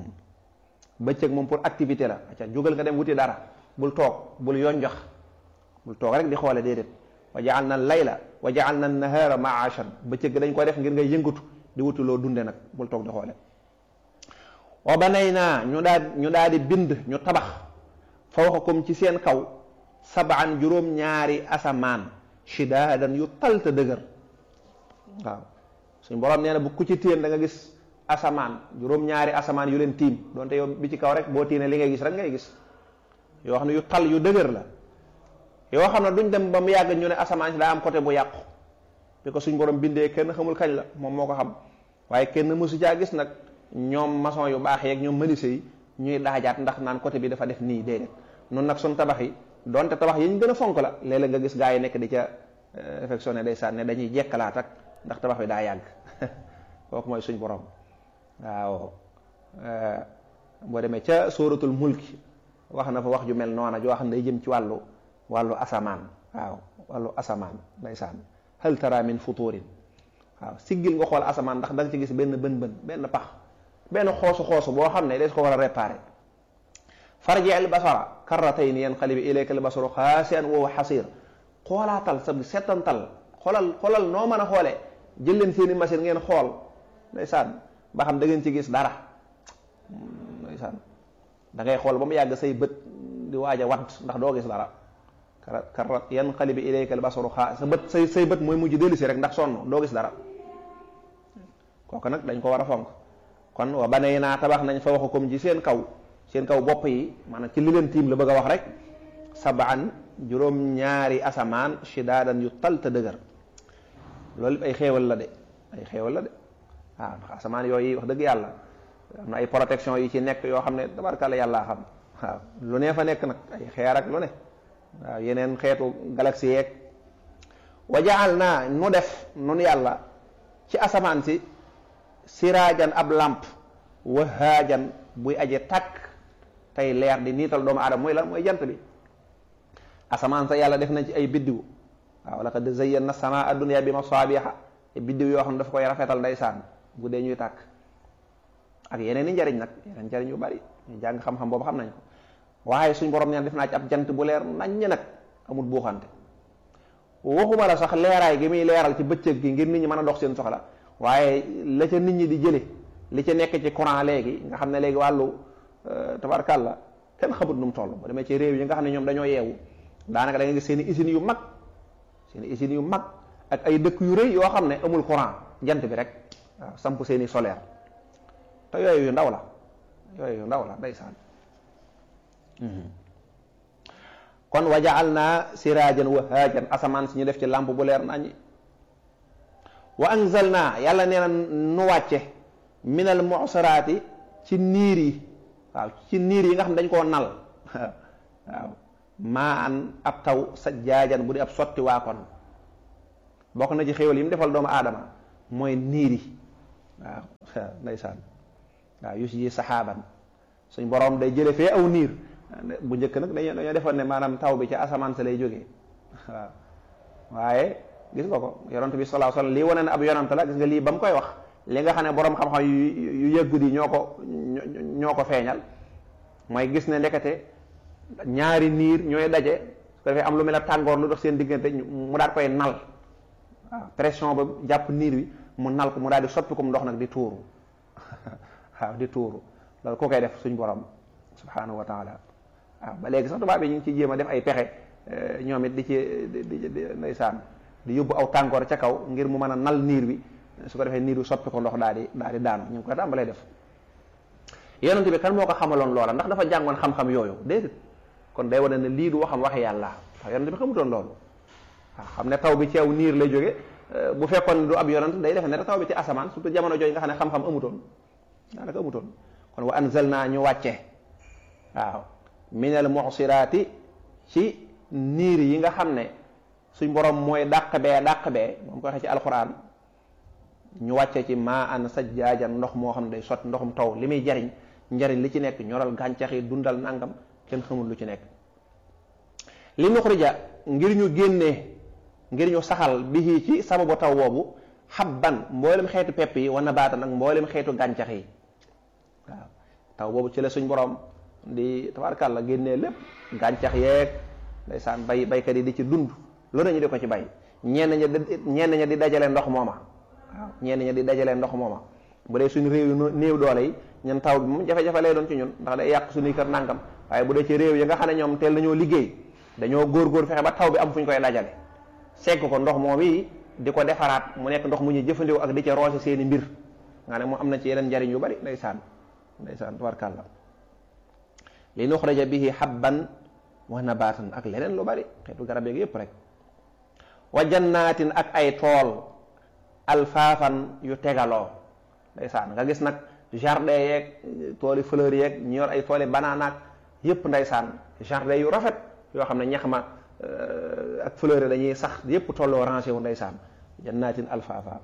bëccëg moom pour activité la aca jógal nga dem wuti dara bul toog bul yonjox bul toog rek di xoole déedéet wa jaal na layla wa jaal na nahaara maashan bëccëg dañ ko def ngir ngay yëngatu di wuti loo dunde nag bul toog di xoole wa banay naa ñu daal ñu daal di bind ñu tabax fawqakum ci seen kaw sabaan juróom ñaari asamaan shidaadan yu talta dëgër waaw suñ borom nee na bu ku ci téen da nga gis asamaan juróom ñaari asamaan yu leen tiim donte yow bi ci kaw rek boo tiine li ngay gis rek ngay gis yoo xam ne yu tal yu dëgër la yoo xam ne duñ dem ba mu yàgg ñu ne asamaan si daa am côté bu yàqu bi ko suñ borom bindee kenn xamul kañ la moom moo ko xam waaye kenn mësu caa gis nag ñoom maçon yu baax yeeg ñoom menuisier yi ñuy daajaat ndax naan côté bi dafa def nii déedéet noonu nag suñ tabax yi donte tabax yi ñu gën a fonk la léeg-léeg nga gis gaa yi nekk di ca réfectionné day sànne dañuy jekkalaat ak ndax tabax bi daa yàgg kooku mooy suñ borom waaw boo demee ca sóoratul mulki wax na fa wax ju mel noona joo xam ne day jëm ci wàllu wàllu asamaan waaw wàllu asamaan ndeysaan hal tara min futurin waaw siggil nga xool asamaan ndax da nga ci gis benn bën bën benn pax benn xoosu xoosu boo xam ne des ko war a réparé farji al basara karratayni yanqalibu ilayka al basaru xaasi'an wa huwa xasiir xoolaatal sa settantal xoolal xoolal noo mën a xoolee jël leen seeni machine ngeen xool ndeysaan ba xam da ngeen ci gis dara ndeysaan da ngay xool ba mu yàgg say bët di waaj a wadd ndax doo gis dara karrat yanqalibu ilayka al basaru xaa sa bët say say bët mooy mujj dellu si rek ndax sonn doo gis dara kooku nag dañ ko war a fonk kon wa banay naa tabax nañ fa waxu comme ci seen kaw seen kaw bopp yi maanaam ci li leen tiim la bëgg a wax rek sabaan juróom ñaari asamaan shidaadan yu tal te dëgër loolu ay xéewal la de ay xéewal la de waaw ndax asamaan yooyu wax dëgg yàlla am na ay protection yi ci nekk yoo xam ne tabarkalla yàllaa xam waaw lu ne fa nekk nag ay xeer ak lu ne waaw yeneen xeetu galaxie yeeg wa jaal naa nu def nun yàlla ci asamaan si siraajan ab lamp wahaajan buy aje tàkk tey leer di niital doomu aadama mooy lan mooy jant bi asamaan sa yàlla def nañ ci ay biddiw waaw laqad zayyana samaa dunya bi masaabiha biddiw yoo xam ne dafa koy rafetal ndeysaan bu dee ñuy tàkk ak yeneen i njariñ nag yeneen njariñ yu bari ñu jàng xam-xam boobu xam nañ ko waaye suñ borom neen def naa ci ab jant bu leer naññ nag amul buuxante waxuma la sax leeraay gi muy leeral ci bëccëg gi ngir nit ñi mën a dox seen soxla waaye la ca nit ñi di jële li ca nekk ci courant léegi nga xam ne léegi wàllu tabarkàlla kenn xamut nu mu toll ba demee ci réew yi nga xam ne ñoom dañoo yeewu daanaka da nga gis seen i usines yu mag seen i usines yu mag ak ay dëkk yu rëy yoo xam ne amul courant jant bi rek waaw samp seen i solaire te yooyu yu ndaw la yooyu yu ndaw la ndeysaan kon wa jaal naa siraajan wahaajan asamaan si ñu def ci lampe bu leer naññi wa anzal naa yàlla nee na nu wàcce minal mu'saraati ci niir yi waaw ci niir yi nga xam ne dañ koo nal waaw maa an ab taw sa jaajan bu di ab sotti waa kon bokk na ci xéwal yi mu defal doomu aadama mooy niir yi waaw ndeysaan waaw yu si saxaaban suñ borom day jële fee aw niir bu njëkk nag dañoo dañoo defoon ne maanaam taw bi ci asamaan sa lay jógee waaw waaye gis nga ko yonent bi sallallahu alayhi wasallam lii wane ne ab yonent la gis nga lii ba mu koy wax li nga xam ne borom xam-xam yu yu yëggu di ñoo ko ñoo ko feeñal mooy gis ne ndekete ñaari niir ñooy daje su ko defee am lu mel ne tàngoor lu dox seen diggante mu daal koy nal waaw pression ba jàpp niir bi mu nal ko mu daal di soppi ko ndox nag di tuuru waaw di tuuru loolu koo koy def suñ borom subhanahu wa taala waaw ba léegi sax tubaab yi ñu ngi ciy jéem a def ay pexe ñoom it di ci di di ndeysaan di yóbbu aw tàngoor ca kaw ngir mu mën a nal niir bi su ko defee niir bi soppi ko ndox daal di daal di daanu ñu ngi koy tàmbalee def yonent bi kan moo ko xamaloon loola ndax dafa jàngoon xam-xam yooyu déedéet kon day wane ne lii du waxam waxe yàlla ndax yonent bi xamutoon loolu waaw xam ne taw bi ci aw niir lay jóge bu fekkoon ne du ab yonent day defe ne taw bi ci asamaan surtout jamono jooju nga xam ne xam-xam amutoon daanaka amutoon kon wa anzalna ñu wàcce waaw minal mu'siraati ci niir yi nga xam ne suñ borom mooy dàq bee dàq bee moom ko waxee ci alquran ñu wàcce ci maa an sajjaajan ndox moo xam ne day sotti ndoxum taw li muy jariñ njariñ li ci nekk ñoral gàncax yi dundal nangam kenn xamul lu ci nekk li nuxrija ngir ñu génnee ngir ñu saxal bi ci sababu taw boobu xabban mboolem xeetu pepp yi wana baatan ak mboolem xeetu gàncax yi waaw taw boobu ci la suñ borom di tabaarkàlla génnee lépp gàncax yeeg ndeysaan bay baykat yi di ci dund loolu ñu di ko ci bay ñenn ña di ñenn ña di dajale ndox mooma waaw ñenn ña di dajale ndox mooma bu dee suñu réew yu néew doole yi ñun taw bi moom jafe-jafe lay doon ci ñun ndax day yàq suñuy kër nangam waaye bu dee ci réew yi nga xam ne ñoom teel nañoo liggéey dañoo góor-góor fexe ba taw bi am fu ñu koy dajale segg ko ndox moom yi di ko defaraat mu nekk ndox mu ñuy jëfandikoo ak di ca roose seeni mbir nga ne moom am na ci yeneen njariñ yu bari ndeysaan ndeysaan tubarkàlla li nuxraja bihi habban wa nabatan ak leneen lu bari xeetu garab yeeg yépp rek wa jannatin ak ay tool alfaafan yu tegaloo ndeysaan nga gis nag jardin yeeg tooli fleur yeeg ñu yor ay tooli bananaak yépp ndeysaan jardin yu rafet yoo xam ne ñax ma ak fleur yi dañuy sax yépp tolloo rangé wu ndeysaan jannatin alfaafa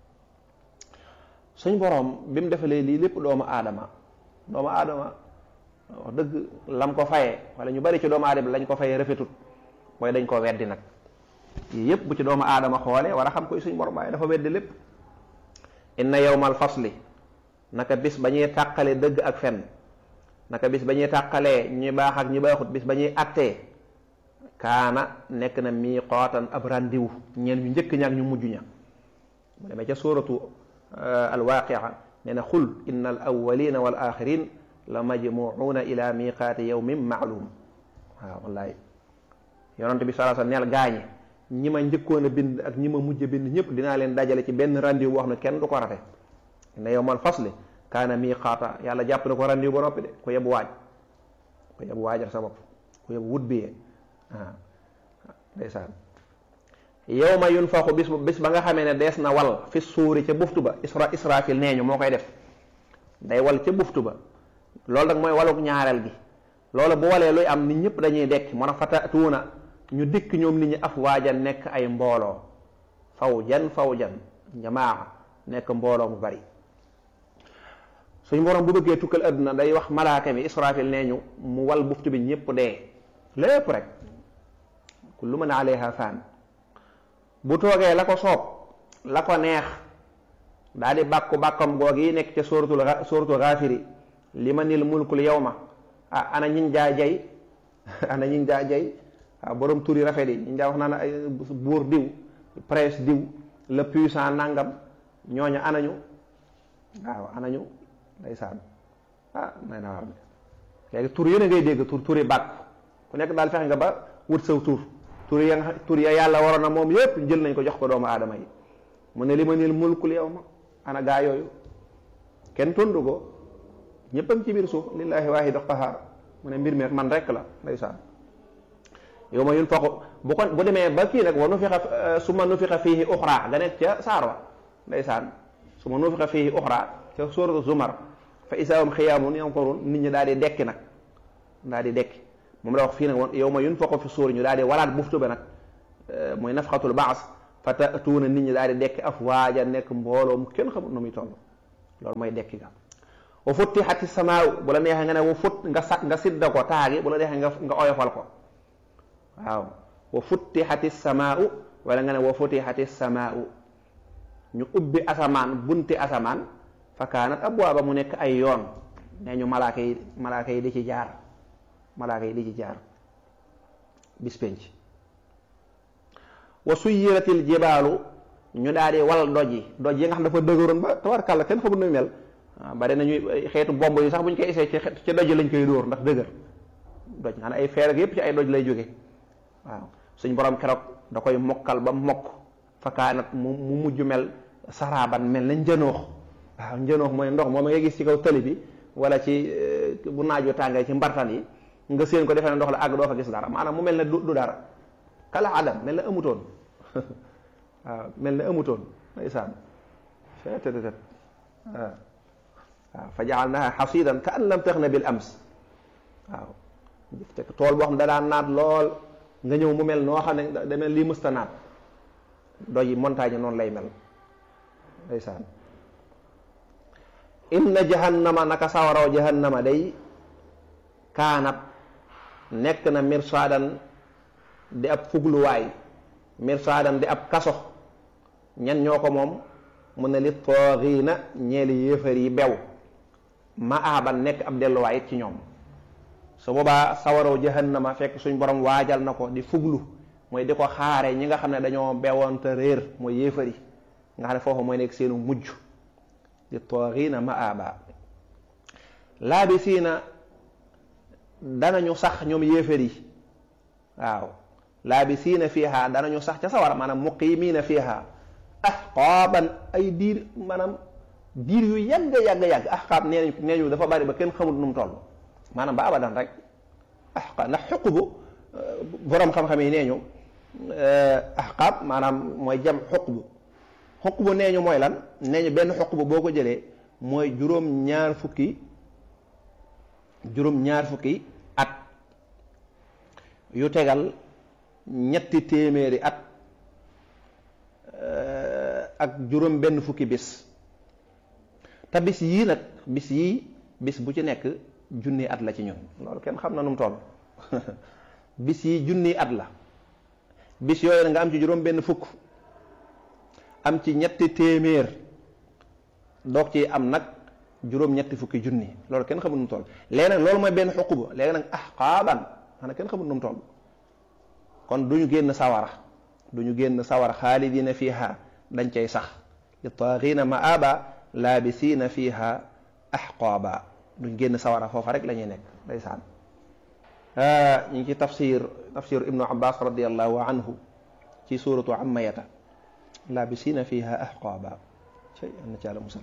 suñ boroom bi mu defalee lii lépp doomu aadama doomu aadama wax dëgg lam ko fayee wala ñu bari ci doomu aadama lañ ko fayee rafetut mooy dañ ko weddi nag yii yépp bu ci doomu aadama xoolee war a xam koy suñ borom waaye dafa weddi lépp inna yawmal fasli naka bis ba ñuy tàqale dëgg ak fen naka bis ba ñuy tàqalee ñi baax ak ñi baaxut bis ba ñuy attee kaana nekk na miiqaatan ab randiwu ñeen ñu njëkk ña ak ñu mujj ña mu demee ca suuratu alwaqia nee na xul inna al awwalina wal axirin la majmuuna ila miqaati yawmin maalum waaw wallaay yonent bi sallallahu alayhi wasallam neel gaañe ñi ma njëkkoon a bind ak ñi ma mujj a bind ñëpp dinaa leen dajale ci benn randiw boo xam ne kenn du ko rate inna yawmal fasli kaana miqaata yàlla jàpp na ko randiw ba noppi de ku yeb waaj ku yeb waajal sa bopp ku yeb wut biyee ah ndeysaan yawma yunfaxu bis bis ba nga xamee ne dees na wal fi suuri ca buftu ba isra israfil nee ñu moo koy def day wal ca buftu ba loolu nag mooy waluk ñaareel gi loolu bu walee luy am nit ñëpp dañuy dekk mën a fatatuuna ñu dikk ñoom nit ñi afwaajan nekk ay mbooloo fawjan fawjan jamaa nekk mbooloo mu bari suñ borom bu bëggee tukkal adduna day wax malaaka mi israfil nee ñu mu wal buftu bi ñëpp dee lépp rek kullu man alayha fan bu toogee la ko soob la ko neex daal di bàkku bàkkam goog yi nekk ca suratul suratul Ghafiri limanil mulkul yawma ah ana ñiñ jaa jay ana ñiñ jaa jay ah borom turi rafet yi ñiñ jaa wax naa ne ay buur diw prince diw le puissant nangam ñooñu anañu waaw anañu ndeysaan ah may na war léegi tur yéen a ngay dégg tur turi bàkk ku nekk daal fexe nga ba wut saw tur tur ya nga tur ya yàlla waroon na moom yépp jël nañ ko jox ko doomu aadama yi mu ne limanil mulkul yawma ana gaa yooyu kenn tondu ko ñëpp a ngi ci biir suuf lillahi waahidu qahaar mu ne mbir mi man rek la ndeysaan yow ma yun faqu bu ko bu demee ba kii nag wa nufixa su ma nufixa fiihi uxra nga nekk ca saar wa ndeysaan su ma nufixa fiihi uxra ca suuratu zumar fa isaawam xiyaamun yanqurun nit ñi daal di dekki nag daal di dekki moom la wax fii nag yow ma yunfaqu fi suuri ñu daal di walaat buftu ba nag mooy nafxatul baas fa tatuuna nit ñi daal di dekki afwaaja nekk mbooloo mu kenn xamul nu muy toll loolu mooy dekki ga wa futtihati samaaw bu la neexee nga ne wa fut nga sa nga sidda ko taagi bu la neexee nga nga oyofal ko waaw wa futtihati samaaw wala nga ne wa futihati samaaw ñu ubbi asamaan bunti asamaan fa kaanat abwaaba mu nekk ay yoon nee ñu malaaka yi malaaka yi di ci jaar malaaka yi di ci jaar bis penc wa suyyiratil jibaalu ñu daal di wal doj yi doj yi nga xam dafa dëgëroon ba tabarkàlla kenn xamul nu mel waaw bari nañuy xeetu bomb yi sax bu ñu koy essayé ci ci doj lañ koy dóor ndax dëgër doj nga xam ne ay feer ak yépp ci ay doj lay jóge waaw suñ borom keroog da koy mokkal ba mokk fa kaanat mu mu mujj mel saraaban mel na njënoox waaw njënoox mooy ndox moom nga gis ci kaw tali bi wala ci bu naaju tàngee ci mbartan yi nga séen ko defee ne ndox la àgg doo fa gis dara maanaam mu mel ne du dara kala adam mel na amutoon waaw mel na amutoon ndeysaan feetetetet waaw waaw fa jaalnaha xasidan ka an lam taxna bil ams waaw fekk tool boo xam ne da daan naat lool nga ñëw mu mel noo xam ne da mel lii mësta naat doj yi montagne noonu lay mel ndeysaan inna jahannama naka sawaraw jahannama day kaanat nekk na mirsaadan di ab fugluwaay mirsaadan di ab kaso ñan ñoo ko moom mu ne li taaxiina ñeeli yéefar yi bew ma aaban nekk ab delluwaay it ci ñoom su boobaa sawaraw jahannama fekk suñ borom waajal na ko di fuglu mooy di ko xaare ñi nga xam ne dañoo bewoon te réer mooy yéefar yi nga xam ne foofu mooy nekk seenu mujj li taaxiina ma aaba laabisiina danañu sax ñoom yéefar yi waaw laabisiina fiiha danañu sax ca sawara maanaam muqiimiina fiiha ahqaaban ay diir maanaam diir yu yàgg yàgg yàgg ahqaab nee nee ñu dafa bari ba kenn xamul nu mu toll maanaam ba abadan rek ahqaab ndax xuqbu borom xam-xam yi nee ñu ahqaab maanaam mooy jam xuqbu xuqbu nee ñu mooy lan nee ñu benn xuqbu boo ko jëlee mooy juróom ñaar fukki juróom ñaar fukki at yu tegal ñetti téeméeri at ak juróom benn fukki bis te bis yii nag bis yii bis bu ci nekk junni at la ci ñun loolu kenn xam na nu mu toll bis yii junni at la bis yooyu na nga am ci juróom benn fukk am ci ñetti téeméer doog ci am nag juróom ñetti fukki junni loolu kenn xamul nu mu toll léegi nag loolu mooy benn xuquba léegi nag ahqaaban xanaa kenn xamul nu mu toll kon du ñu génn sawara du ñu génn sawara xaalidina fiha dañ cay sax li taaxiina maaba laabisiina fiha ahqaaba duñ génn sawara foofa rek la ñuy nekk ndeysaan ñu ngi ci tafsir tafsir ibnu abbas radiallahu anhu ci suratu ammayata laabisiina fiha ahqaaba cay na ci àlla musal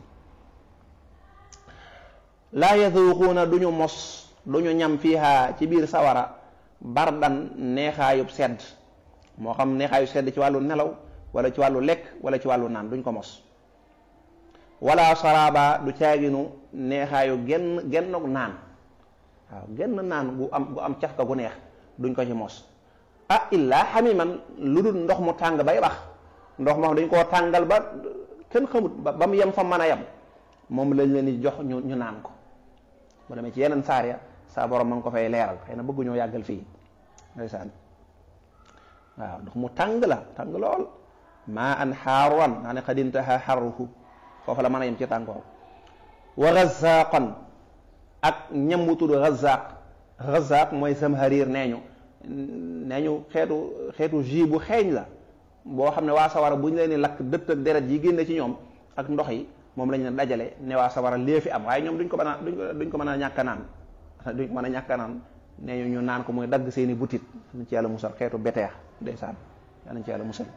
laa yaduuquuna duñu mos duñu ñam fiha ci biir sawara bardan neexaayub sedd moo xam neexaayu sedd ci wàllu nelaw wala ci wàllu lekk wala ci wàllu naan duñ ko mos wala saraba du caaginu neexaayu genn gennuk naan waaw genn naan gu am gu am cafka gu neex duñ ko ci mos ah illaa xamiman lu dul ndox mu tàng bay bax ndox moo xam dañ koo tàngal ba kenn xamut ba mu yem fa mën a yem moom lañ leen di jox ñu ñu naan ko bu demee ci yeneen saar ya saa borom ma ngi ko fay leeral xëy na bëgguñoo yàggal fii ndeysaan waaw ndox mu tàng la tàng lool maa an xaaruwan naa ne xadintaha xarruhu foofu la mën a yem ci tàngoor wa gazaqan ak ñam wu tudd gazaq gazaq mooy samharir nee ñu nee ñu xeetu xeetu jus bu xeeñ la boo xam ne waa sawara bu ñu leen di lakk dëtt ak deret yi génne ci ñoom ak ndox yi moom lañ leen dajale ne waa sawara lee fi am waaye ñoom duñ ko mën a duñ ko mën a ñàkk a naan duñ ko mën a ñàkk a naan nee ñu naan ko muy dagg seeni butit nañ ci yàlla musal xeetu beteex ndeysaan yaa nañ ci yàlla musal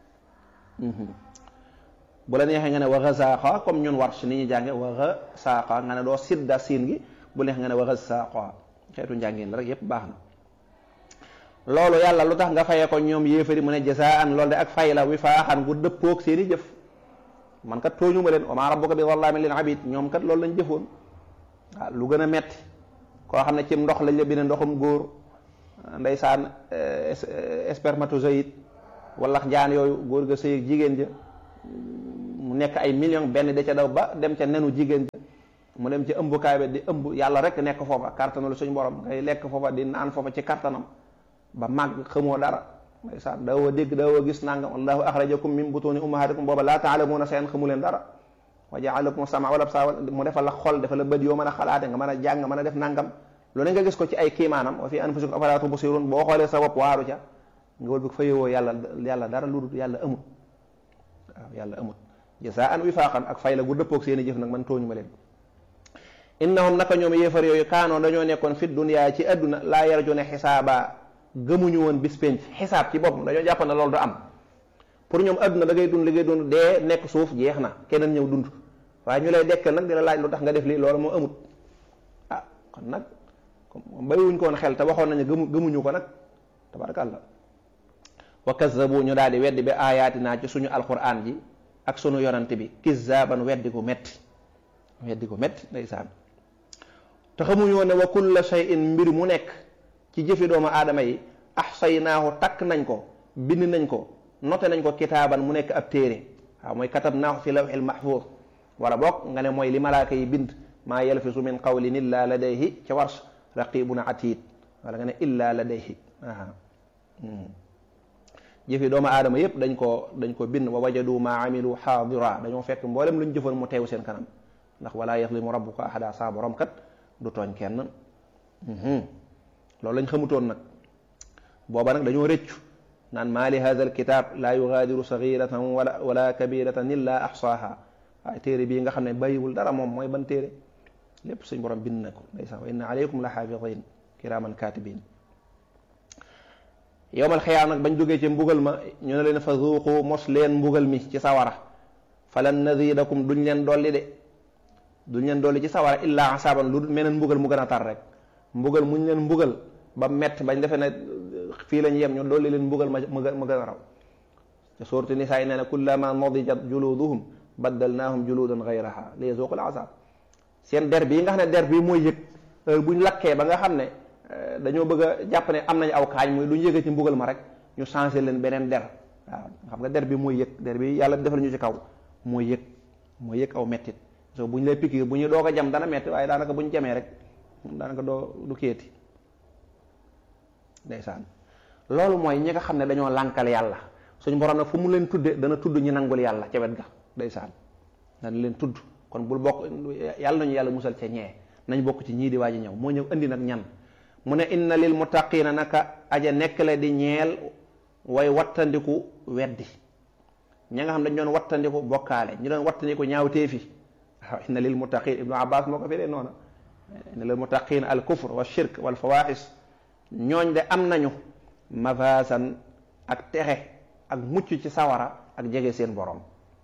bu la neexee nga ne wa gazaaqa comme ñun war si ni ñu jànge wa gazaaqa nga ne doo sidda siin gi bu neexee nga ne wa gazaaqa xeetu njàngin la rek yépp baax na loolu yàlla lu tax nga fayee ko ñoom yéefari mu ne jasaan loolu de ak fay la wi faaxan gu dëppoog seeni jëf man kat tooñu ma leen wa maa rabbuka bi zallaamin lil abiid ñoom kat loolu lañ jëfoon waaw lu gën a metti koo xam ne ci ndox lañ la bind ndoxum góor ndeysaan spermatozoïde wala njaan yooyu góor ga sëy ak jigéen ja mu nekk ay million benn da ca daw ba dem ca nenu jigéen ja mu dem ci ëmbukaay bi di ëmb yàlla rek nekk foofa kartanalu suñu borom ngay lekk foofa di naan foofa ci kartanam ba màgg xamoo dara ndeysaan daawoo dégg daawoo gis nangam allahu axrajakum min butuni ummahatikum booba laa taalamuuna shay'an xamu leen dara wa jaalakum sama wala absaar mu defal la xol defal la bët yoo mën a xalaate nga mën a jàng mën a def nangam loolu nga gis ko ci ay kiimaanam wa fi anfusikum afalaa tubsiruun boo xoolee sa bopp waaru ca nga wël bi fa yowoo yàlla yàlla dara lu dul yàlla amut waaw yàlla amut jasaan wifaaqan ak fay la gu dëppoog seeni jëf nag man tooñu ma leen innahum naka ñoom yéefar yooyu kaanoo dañoo nekkoon fi dunya ci adduna laa yarjuna xisaaba gëmuñu woon bis penc xisaab ci boppam dañoo jàpp ne loolu du am pour ñoom adduna da ngay dund li ngay dund dee nekk suuf jeex na keneen ñëw dund waaye ñu lay dekkal nag di la laaj lu tax nga def lii loolu moo amut ah kon nag comme bàyyiwuñ ko woon xel te waxoon nañu gëmu gëmuñu ko nag tabarakallah wa kazzabu ñu daal di weddi bi aayaatinaa ci suñu alquran ji ak sunu yonante bi kizzaaban weddi ko metti weddi ko metti ndeysaan te xamuñu woon ne wa kulla shay'in mbir mu nekk ci jëfi doomu aadama yi ahsaynaahu takk nañ ko bind nañ ko noté nañ ko kitaaban mu nekk ab téere waaw mooy katabnaahu fi lawhil mahfuuz wala bokk nga ne mooy li malaaka yi bind maa yalfisu min qawlin illa ladayhi ca warsh raqibun atid wala nga ne illa ladayhi jëfi doomu aadama yépp dañ ko dañ ko bind wa wajadu ma amilu xaadira dañoo fekk mboolem lu ñu jëfoon mu teew seen kanam ndax wala yazlimu rabbuka ahada saa borom kat du tooñ kenn loolu lañ xamutoon nag booba nag dañoo rëccu naan maa li hada al kitab laa yugaadiru sagiratan wala wala kabiratan illa axsaaha waaye téere bii nga xam ne bàyyiwul dara moom mooy ban téere lépp suñ borom bind na ko ndeysaan wa inna alaykum la xaafidin kiraman katibin yowmal xiyaam nag bañ jógee ci mbugal ma ñu ne leen fa zuuqu mos leen mbugal mi ci sawara falan nazidakum duñ leen dolli de duñ leen dolli ci sawara illa asaban lu meneen mbugal mu gën a tar rek mbugal muñ leen mbugal ba mett bañ defee ne fii lañ yem ñu dolli leen mbugal ma ma gën a raw te suuratu nisaa nee na kullama nadijat juluduhum baddalnaahum juludan gayraha li yazuqul azab seen der bii nga xam ne der bii mooy yëg heure buñ lakkee ba nga xam ne dañoo bëgg a jàpp ne am nañ aw kaañ muy duñ yëgee ci mbugal ma rek ñu changé leen beneen der waaw xam nga der bi mooy yëg der bi yàlla defal ñu ci kaw mooy yëg mooy yëg aw mettit so bu ñu lay pikiir bu ñu doog a jam dana metti waaye daanaka bu ñu jamee rek daanaka doo du kéeti ndeysaan loolu mooy ñi nga xam ne dañoo lànkal yàlla suñu borom nag fu mu leen tudde dana tudd ñu nangul yàlla ca wet ga ndeysaan dana leen tudd kon bul bokk yàlla nañu yàlla musal ca ñee nañ bokk ci ñii di waaji ñëw moo ñëw indi nag ñan mu ne inna lil muttaqina naka aja nekk la di ñeel way wattandiku weddi ña nga xam dañ doon wattandiku bokkaale ñu doon wattandiku ñaawteefi waaw inna lil muttaqin ibnu abbas moo ko firee noona inna lil muttaqin al kufr wa shirk wal fawaxis ñooñ de am nañu mafasan ak texe ak mucc ci sawara ak jege seen borom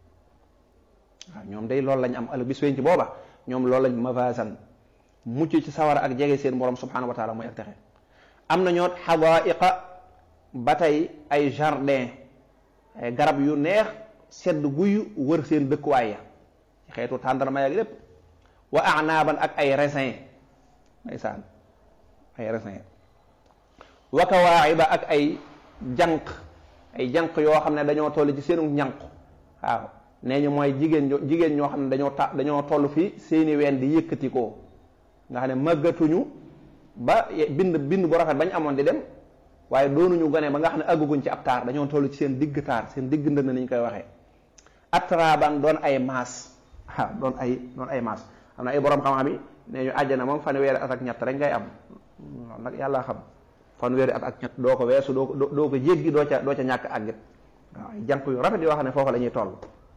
waaw ñoom day loolu lañ am ëllëg bis ci booba ñoom loolu lañ mafasan mucc ci sawara ak jege seen borom subhanahu wa taala mooy ak texe am na ñoo xadaiqa ba tey ay jardin ay garab yu neex sedd guyu wër seen dëkkuwaay ya xeetu tàndarma ak lépp wa anaban ak ay raisin ndeysaan ay raisin wa kawaayiba ak ay jànq ay jànq yoo xam ne dañoo toll ci seenu ñànq waaw nee ñu mooy jigéen ñoo jigéen ñoo xam ne dañoo ta dañoo toll fii seeni ween di yëkkati ko nga xam ne màggatuñu ba bind bind bu rafet bañ amoon di dem waaye doonuñu gone ba nga xam ne àgguguñ ci ab taar dañoo toll ci seen digg taar seen digg ndënd nañ koy waxee atraban doon ay maas waaw doon ay doon ay maas am na ay borom xam-xam yi nee ñu àjjana moom fanweeri at ak ñett rek ngay am loolu nag yàlla xam fanweeri at ak ñett doo ko weesu doo ko doo ko jéggi doo ca doo ca ñàkk àggit waaw ay jànq yu rafet yoo xam ne foofu la ñuy toll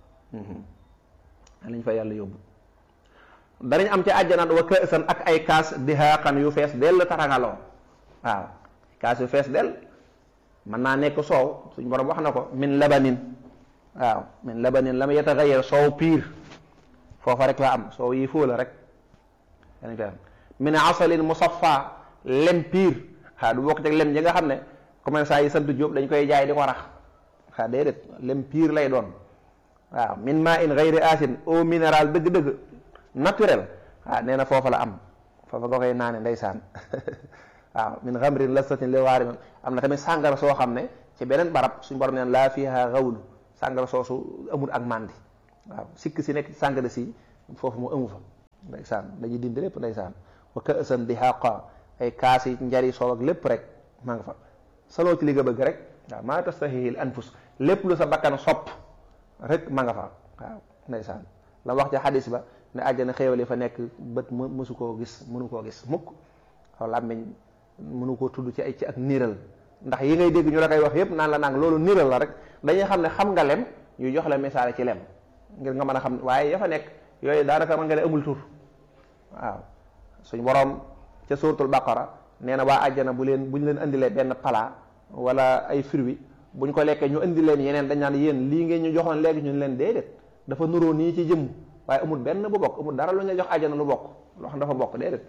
lañ fa yàlla yóbbu danañ am ci àjjana wa kaasan ak ay kaas dihaaqan yu fees dell tarangaloo waaw kaas yu fees dell mën naa nekk soow suñ borom wax na ko min labanin waaw min labanin lam yataxayyar soow piir foofa rek la am soow yi foo la rek danañ koy am min asalin musaffa lem piir waaw du bokk teg lem ji nga xam ne commerçant yi sant Jóob dañ koy jaay di ko rax waaw déedéet lem piir lay doon waaw min maa in gayri asin eau minérale dëgg-dëgg naturel ah nee na foofa la am foofa nga koy naane ndeysaan waaw min xamrin lasatin li waarin am na tamit sàngara soo xam ne ci beneen barab suñu borom neen laa fiha xawlu sàngara soosu amul ak mandi waaw sikk si nekk ci sàngara si foofu mu amu fa ndeysaan dañuy dindi lépp ndeysaan wa ka'san dihaqa ay kaas yi njari soow ak lépp rek maa nga fa saloo ci li nga bëgg rek waaw maa tastahihil anfus lépp lu sa bakkan sopp rek ma nga fa waaw ndeysaan la wax ca xadis ba ne àjjana xéewal yi fa nekk bët mësu koo gis mënu koo gis mukk xaw làmmiñ mënu koo tudd ci ay ci ak niiral ndax yi ngay dégg ñu la koy wax yépp naan la nang loolu niiral la rek dañuy xam ne xam nga lem ñu jox la misaale ci lem ngir nga mën a xam waaye ya fa nekk yooyu daanaka mën nga ne amul tur waaw suñ boroom ca suratul baqara nee na waa àjjana bu leen bu ñu leen indilee benn pala wala ay fruits buñ ko lekkee ñu indi leen yeneen dañ naan yéen lii ngeen ñu joxoon léegi ñu leen déedéet dafa nuroo nii ci jëmm waaye amul benn bu bokk amul dara lu ñu jox àjjana lu bokk loo xam dafa bokk déedéet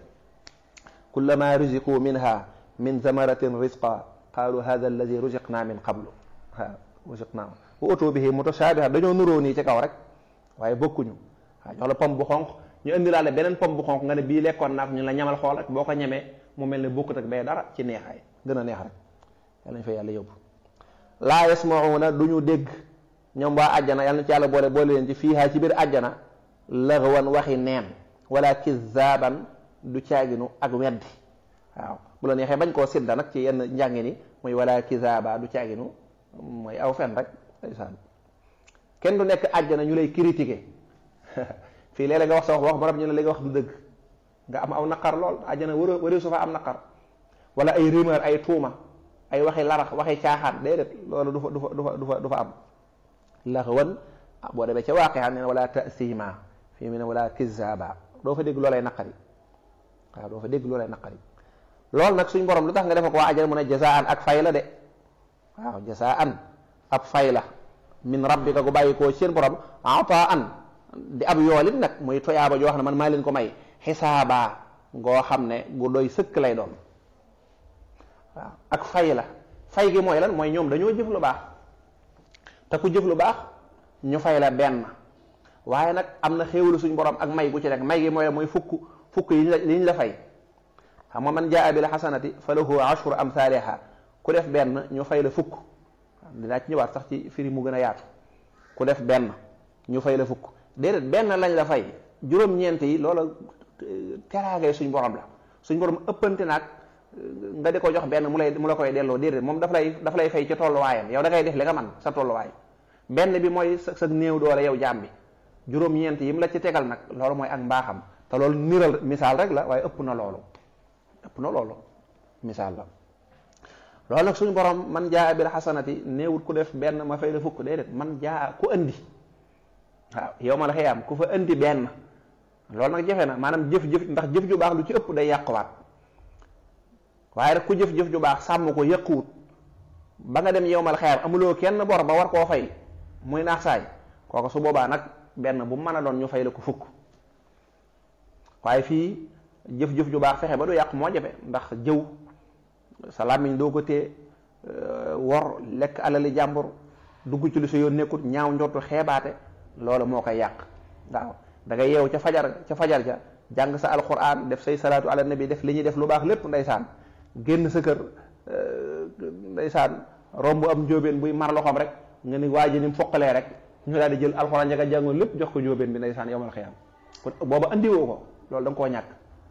kullama ruziqu minha min zamaratin rizqa qaalu hada alladi ruziqna min qablu waaw ruziqna wa utu bihi mutashabiha dañoo nuroo nii ci kaw rek waaye bokkuñu waaw jox la pomme bu xonq ñu indi laale beneen pomme bu xonq nga ne bii lekkoon naa ko ñu la ñamal xool rek boo ko ñemee mu mel ne bokkut ak bee dara ci neexaay gën a neex rek yàlla ñu fa yàlla yóbbu laa yasmauna du ñu dégg ñoom waa àjjana yàlla na ci yàlla boole boole leen ci fiihaa ci biir àjjana laghwan waxi neen wala kizaaban du caaginu ak weddi waaw bu la neexee bañ koo sidda nag ci yenn njàngi ni mooy wala kizaaba du caaginu mooy aw fen rek ndeysaan kenn du nekk àjjana ñu lay critiquer fii léeg-léeg nga wax sa wax wax ba rab ñu ne léegi wax du dëgg nga am aw naqar lool àjjana wër wëree su fa am naqar wala ay rumeur ay tuuma ay waxi larax waxi caaxaan déedéet loolu du fa du fa du fa du fa du fa am laxwan boo demee ca waaqi xam ne wala tasima fii mu ne wala kizaba doo fa dégg loolay naqari waaw doo fa dégg loolay naqari loolu nag suñ borom lu tax nga defa ko waa àjjana mu ne jasaan ak fay la de waaw jasaan ab fay la min rabbika gu bàyyi koo seen borom ataan di ab yoolit nag muy toyaaba joo xam ne man maa leen ko may xisaaba ngoo xam ne gu doy sëkk lay doon waaw ak fay la fay gi mooy lan mooy ñoom dañoo jëf lu baax te ku jëf lu baax ñu fay la benn waaye nag am na xéewalu suñ borom ak may gu ci nekk may gi mooy la mooy fukk fukk yi li ñu la fay xam nga man jaa bil xasanati fa lahu ashru amsaaliha ku def benn ñu fay la fukk dinaa ci ñëwaat sax ci firi mu gën a yaatu ku def benn ñu fay la fukk déedéet benn lañ la fay juróom-ñeent yi loola teraangay suñ borom la suñ borom ëppante naag nga di ko jox benn mu lay mu la koy delloo déedéet moom daf lay daf lay fay ci tolluwaayam yow da ngay def li nga man sa tolluwaay benn bi mooy sa sa néew doole yow jaam bi juróom-ñeent yi mu la ci tegal nag loolu mooy ak mbaaxam te loolu niral misaal rek la waaye ëpp na loolu ëpp na loolu misaal la loolu nag suñu borom man jaa bil xasanati néewut ku def benn ma fay la fukk déedéet man jaa ku andi waaw yow ma la xëyaam ku fa andi benn loolu nag jafe na maanaam jëf-jëf ndax jëf ju baax lu ci ëpp day yàquwaat waaye rek ku jëf-jëf ju baax sàmm ko yëquwut ba nga dem yow ma la xëyaam amuloo kenn bor ba war koo fay muy naax saay kooku su boobaa nag benn bu mën a doon ñu fay la ko fukk waaye fii jëf-jëf ju baax fexe ba du yàq moo jafe ndax jëw sa làmmiñ doo ko tee wor lekk alali jàmbur dugg ci lu sa yoon nekkut ñaaw njortu xeebaate loolu moo koy yàq waaw da ngay yeewu ca fajar ca fajar ja jàng sa alquran def say salaatu ala nabi def li ñuy def lu baax lépp ndeysaan génn sa kër ndeysaan romb am njóobeen buy mar loxoom rek nga ni waa ji ni mu foqalee rek ñu daal di jël alquran ja nga jàngoon lépp jox ko njóobeen bi ndeysaan yowmal xiyaam kon booba andiwoo ko loolu da nga koo ñàkk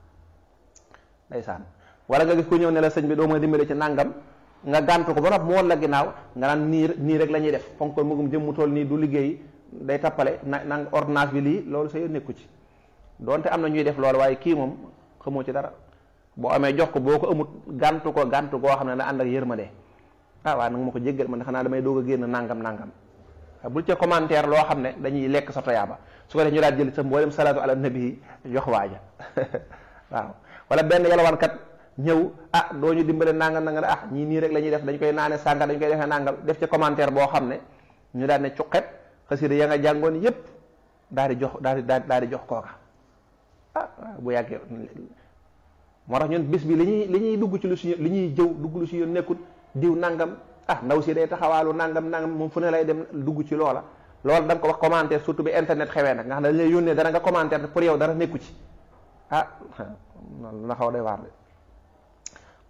ndeysaan wala nga gis ko ñëw ne la sëñ bi doo ma dimbale ci nàngam nga gàntu ko ba noppi mu woon la ginnaaw nga naan nii nii rek la ñuy def fonk ko mugum jëm mu toll nii du liggéey day tappale na nang ordonnance bi lii loolu sa yoon nekku ci donte am na ñuy def loolu waaye kii moom xamoo ci dara boo amee jox ko boo ko amut gàntu ko gàntu goo xam ne la ànd ak yërmande ah waaw nag ma ko jéggal man xanaa damay doog a génn nangam nangam bul ca commentaire loo xam ne dañuy lekk sa toyaaba su ko def ñu daal jël sa mboolem salaatu ala nabi jox waaja waaw wala benn yalwaankat ñëw ah doo ñu dimbale nangam nangam ah ñii nii rek la ñuy def dañ koy naane sànga dañ koy defee nangam def ca commentaire boo xam ne ñu daal ne cuqet xasida ya nga jàngoon yépp daal di jox daal di daal di jox kooka ah bu yàggee moo tax ñun bis bi li ñuy li ñuy dugg ci lu si li ñuy jëw dugg lu si yoon nekkut diw nangam ah ndaw si day taxawaalu nangam nangam moom fu ne lay dem dugg ci loola loolu da nga ko wax commentaire surtout bi internet xewee nag nga xam ne dañ lay yónnee dara nga commentaire pour yow dara nekku ci ah loolu na xaw day waar de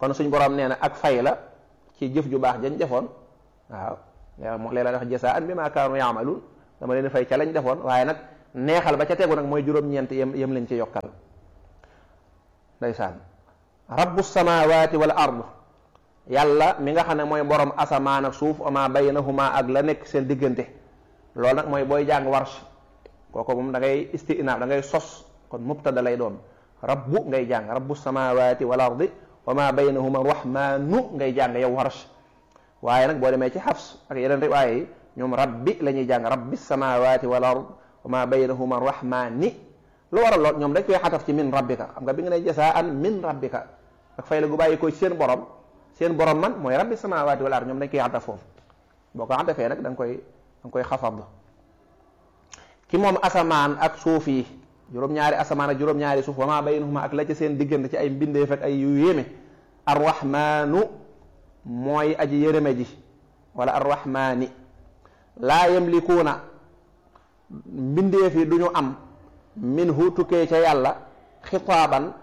kon suñ borom nee na ak fay la ci jëf ju baax jañ defoon waaw yàlla moo leen la wax jasaan bimaa kaanu yaamaluun dama leen fay ca lañ defoon waaye nag neexal ba ca tegu nag mooy juróom-ñeent yem yem lañ ci yokkal ndeysaan rabbu samawati wal ard yàlla mi nga xam ne mooy borom asamaan ak suuf ama baynahuma ak la nekk seen diggante loolu nag mooy booy jàng warsh kooku moom da ngay istinaaf da ngay sos kon mubtada lay doon rabbu ngay jàng rabbu samawati wal ardi wa ma baynahuma rahmanu ngay jàng yow warsh waaye nag boo demee ci xafs ak yeneen rek waaye ñoom rabbi la ñuy jàng rabbi samawati wal ard wa ma baynahuma rahmani lu waral lool ñoom dañ koy xataf ci min rabbika xam nga bi nga ne jasaan min rabbika ak fay la gu bàyyi ko ci seen borom seen borom man mooy rabbi samawati wal ard ñoom dañ koy xataf foofu boo ko xatafee nag da nga koy da nga koy xafad ki moom asamaan ak suuf yi juróom-ñaari asamaan ak juróom-ñaari suuf wa ma baynahuma ak la ci seen diggante ci ay mbindeef ak ay yu yéeme arrahmanu mooy aji yërëme ji wala arrahmani laa yamlikuuna mbindeef yi du ñu am minhu tukkee ca yàlla xitaaban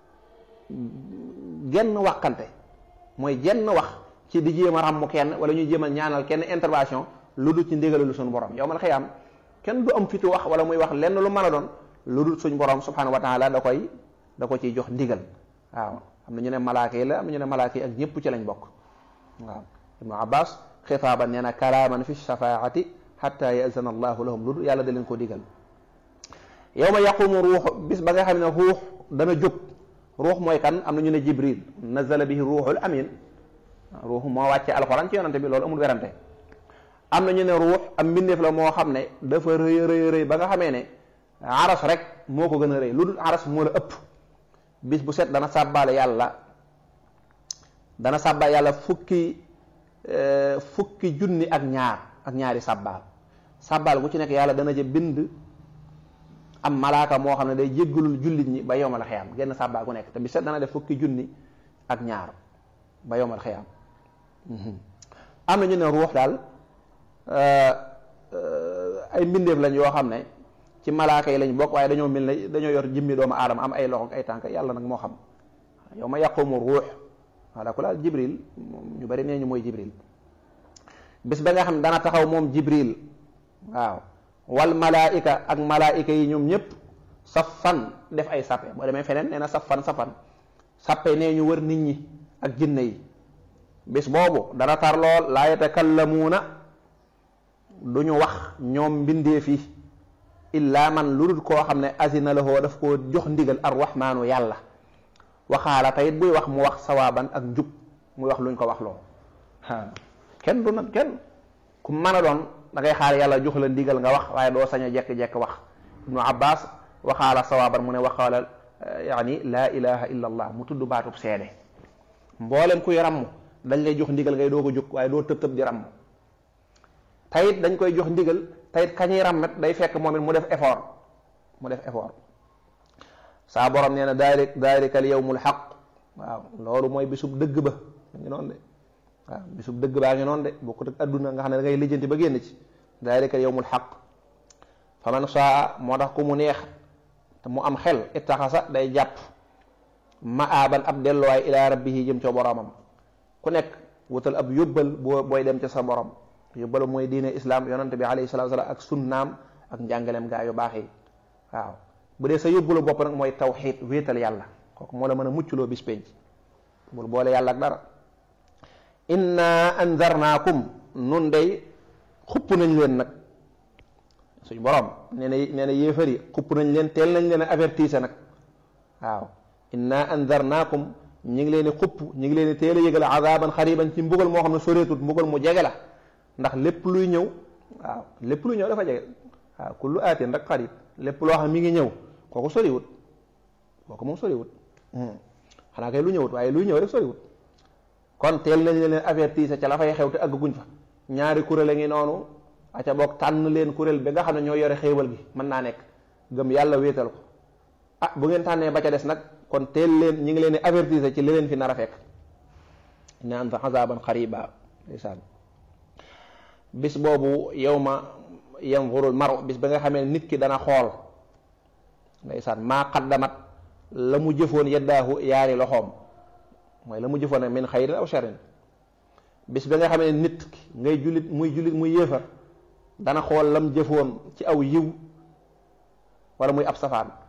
genn waxkante mooy genn wax ci di jéem a ràmm kenn wala ñuy jéem a ñaanal kenn intervention lu dul ci ndigalu suñu borom yow mal xiyaam kenn du am fitu wax wala muy wax lenn lu mën a doon lu dul suñ borom subhanahu wa taala da koy da ko ciy jox ndigal waaw am na ñu ne malaaka yi la am na ñu ne malaaka yi ak ñëpp ci lañ bokk waaw ibnu abbas xitaaban nee na kalaaman fi shafaati xatta yazana allahu lahum lu dul yàlla da leen ko digal yow ma yaqumu ruux bis ba nga xam ne ruux dana jóg ruux mooy kan am na ñu ne jibril nazala bihi ruuxul amin ruux moo wàcce alxuraan ci yonante bi loolu amul werante am na ñu ne ruux am mbindeef la moo xam ne dafa rëy rëy rëy ba nga xamee ne aras rek moo ko gën a rëy lu dul aras moo la ëpp bis bu set dana sàbbaale yàlla dana sàbbaal yàlla fukki fukki junni ak ñaar ak ñaari sàbbaal sàbbaal gu ci nekk yàlla dana ca bind am malaaka moo xam ne day jéggalul jullit ñi ba yowmal xiyaam genn sàbbaal gu nekk te bis set dana def fukki junni ak ñaar ba yowmal xiyaam am na ñu ne ruux daal ay mbindeef lañ yoo xam ne ci malaaka yi lañ bokk waaye dañoo mel ne dañoo yor jëmmi doomu aadama am ay loxo ak ay tànk yàlla nag moo xam yow ma yaqumu ruux wala ku laal jibril ñu bari nee ñu mooy jibril bis ba nga xam ne dana taxaw moom jibril waaw wal malaika ak malaika yi ñoom ñëpp safan def ay sappe boo demee feneen nee na safan safan sappe nee ñu wër nit ñi ak jinne yi bis boobu dana tar lool laa yatakallamuuna du ñu wax ñoom mbindeef yi illa man lu dul koo xam ne azina lahoo daf koo jox ndigal arrahmaanu yàlla waxaala tayit buy wax mu wax sawaaban ak njub muy wax luñ ko wax loo kenn du nag kenn ku mën a doon da ngay xaar yàlla jox la ndigal nga wax waaye doo sañ a jekk-jekk wax ibnu abbas waxaala sawaaban mu ne waxaala yaani laa ilaha illa allah mu tudd baatub seede mboolem kuy ramm dañ lay jox ndigal ngay doo ko jóg waaye doo tëb tëb di ramm tayit dañ koy jox ndigal tayit kañuy rammet day fekk moom it mu def effort mu def effort saa borom nee na daari daarikal yawmul xaq waaw loolu mooy bisub dëgg ba ngi noonu de waaw bisub dëgg baa ngi noonu de bokkut ak adduna nga xam ne da ngay lijjanti ba génn ci daarikal yawmul xaq fa man saa moo tax ku mu neex te mu am xel ittaxasa day jàpp ma aaban ab delluwaay ilaa rabbihi jëm ca boromam ku nekk wutal ab yóbbal boo booy dem ca sa borom yóbbal mooy diine islam yonante bi alayhi salaatu salaam ak sunnaam ak njàngaleem gaa yu baax yi waaw bu dee sa yóbbalu bopp nag mooy tawxiid wéetal yàlla kooku moo la mën a mucculoo bis penc bul boole yàlla ak dara inna anzarnaakum nun day xupp nañ leen nag suñ borom nee na nee na yéefar yi xupp nañ leen teel nañ leen a avertise nag waaw inna anzarnaakum ñi ngi leen di xupp ñi ngi leen di teel a yëgal azaban xariban ci mbugal moo xam ne soreetut mbugal mu jege la ndax lépp luy ñëw waaw lépp luy ñëw dafa jege waaw kullu aatin rek xarib lépp loo xam mi ngi ñëw kooku soriwut kooku moom soriwut xanaa kay lu ñëwut waaye luy ñëw rek soriwut kon teel nañ leen avertise ca la fay xew te àgguñ fa ñaari kuréel a ngi noonu aca boog tànn leen kuréel bi nga xam ne ñoo yore xéewal gi mën naa nekk gëm yàlla wéetal ko ah bu ngeen tànnee ba ca des nag kon teel leen ñi ngi leen di avertise ci li leen fi nar a fekk inna an fa azaban xariba ndeysaan bis boobu yawma yanzurul maru bis ba nga xamee nit ki dana xool ndeysaan maa qaddamat la mu jëfoon yeddaahu yaari loxoom mooy la mu jëfoon min xayrin aw sharrin. bis ba nga xam ne nit ki ngay jullit muy jullit muy yéefar dana xool lam jëfoon ci aw yiw wala muy ab safaan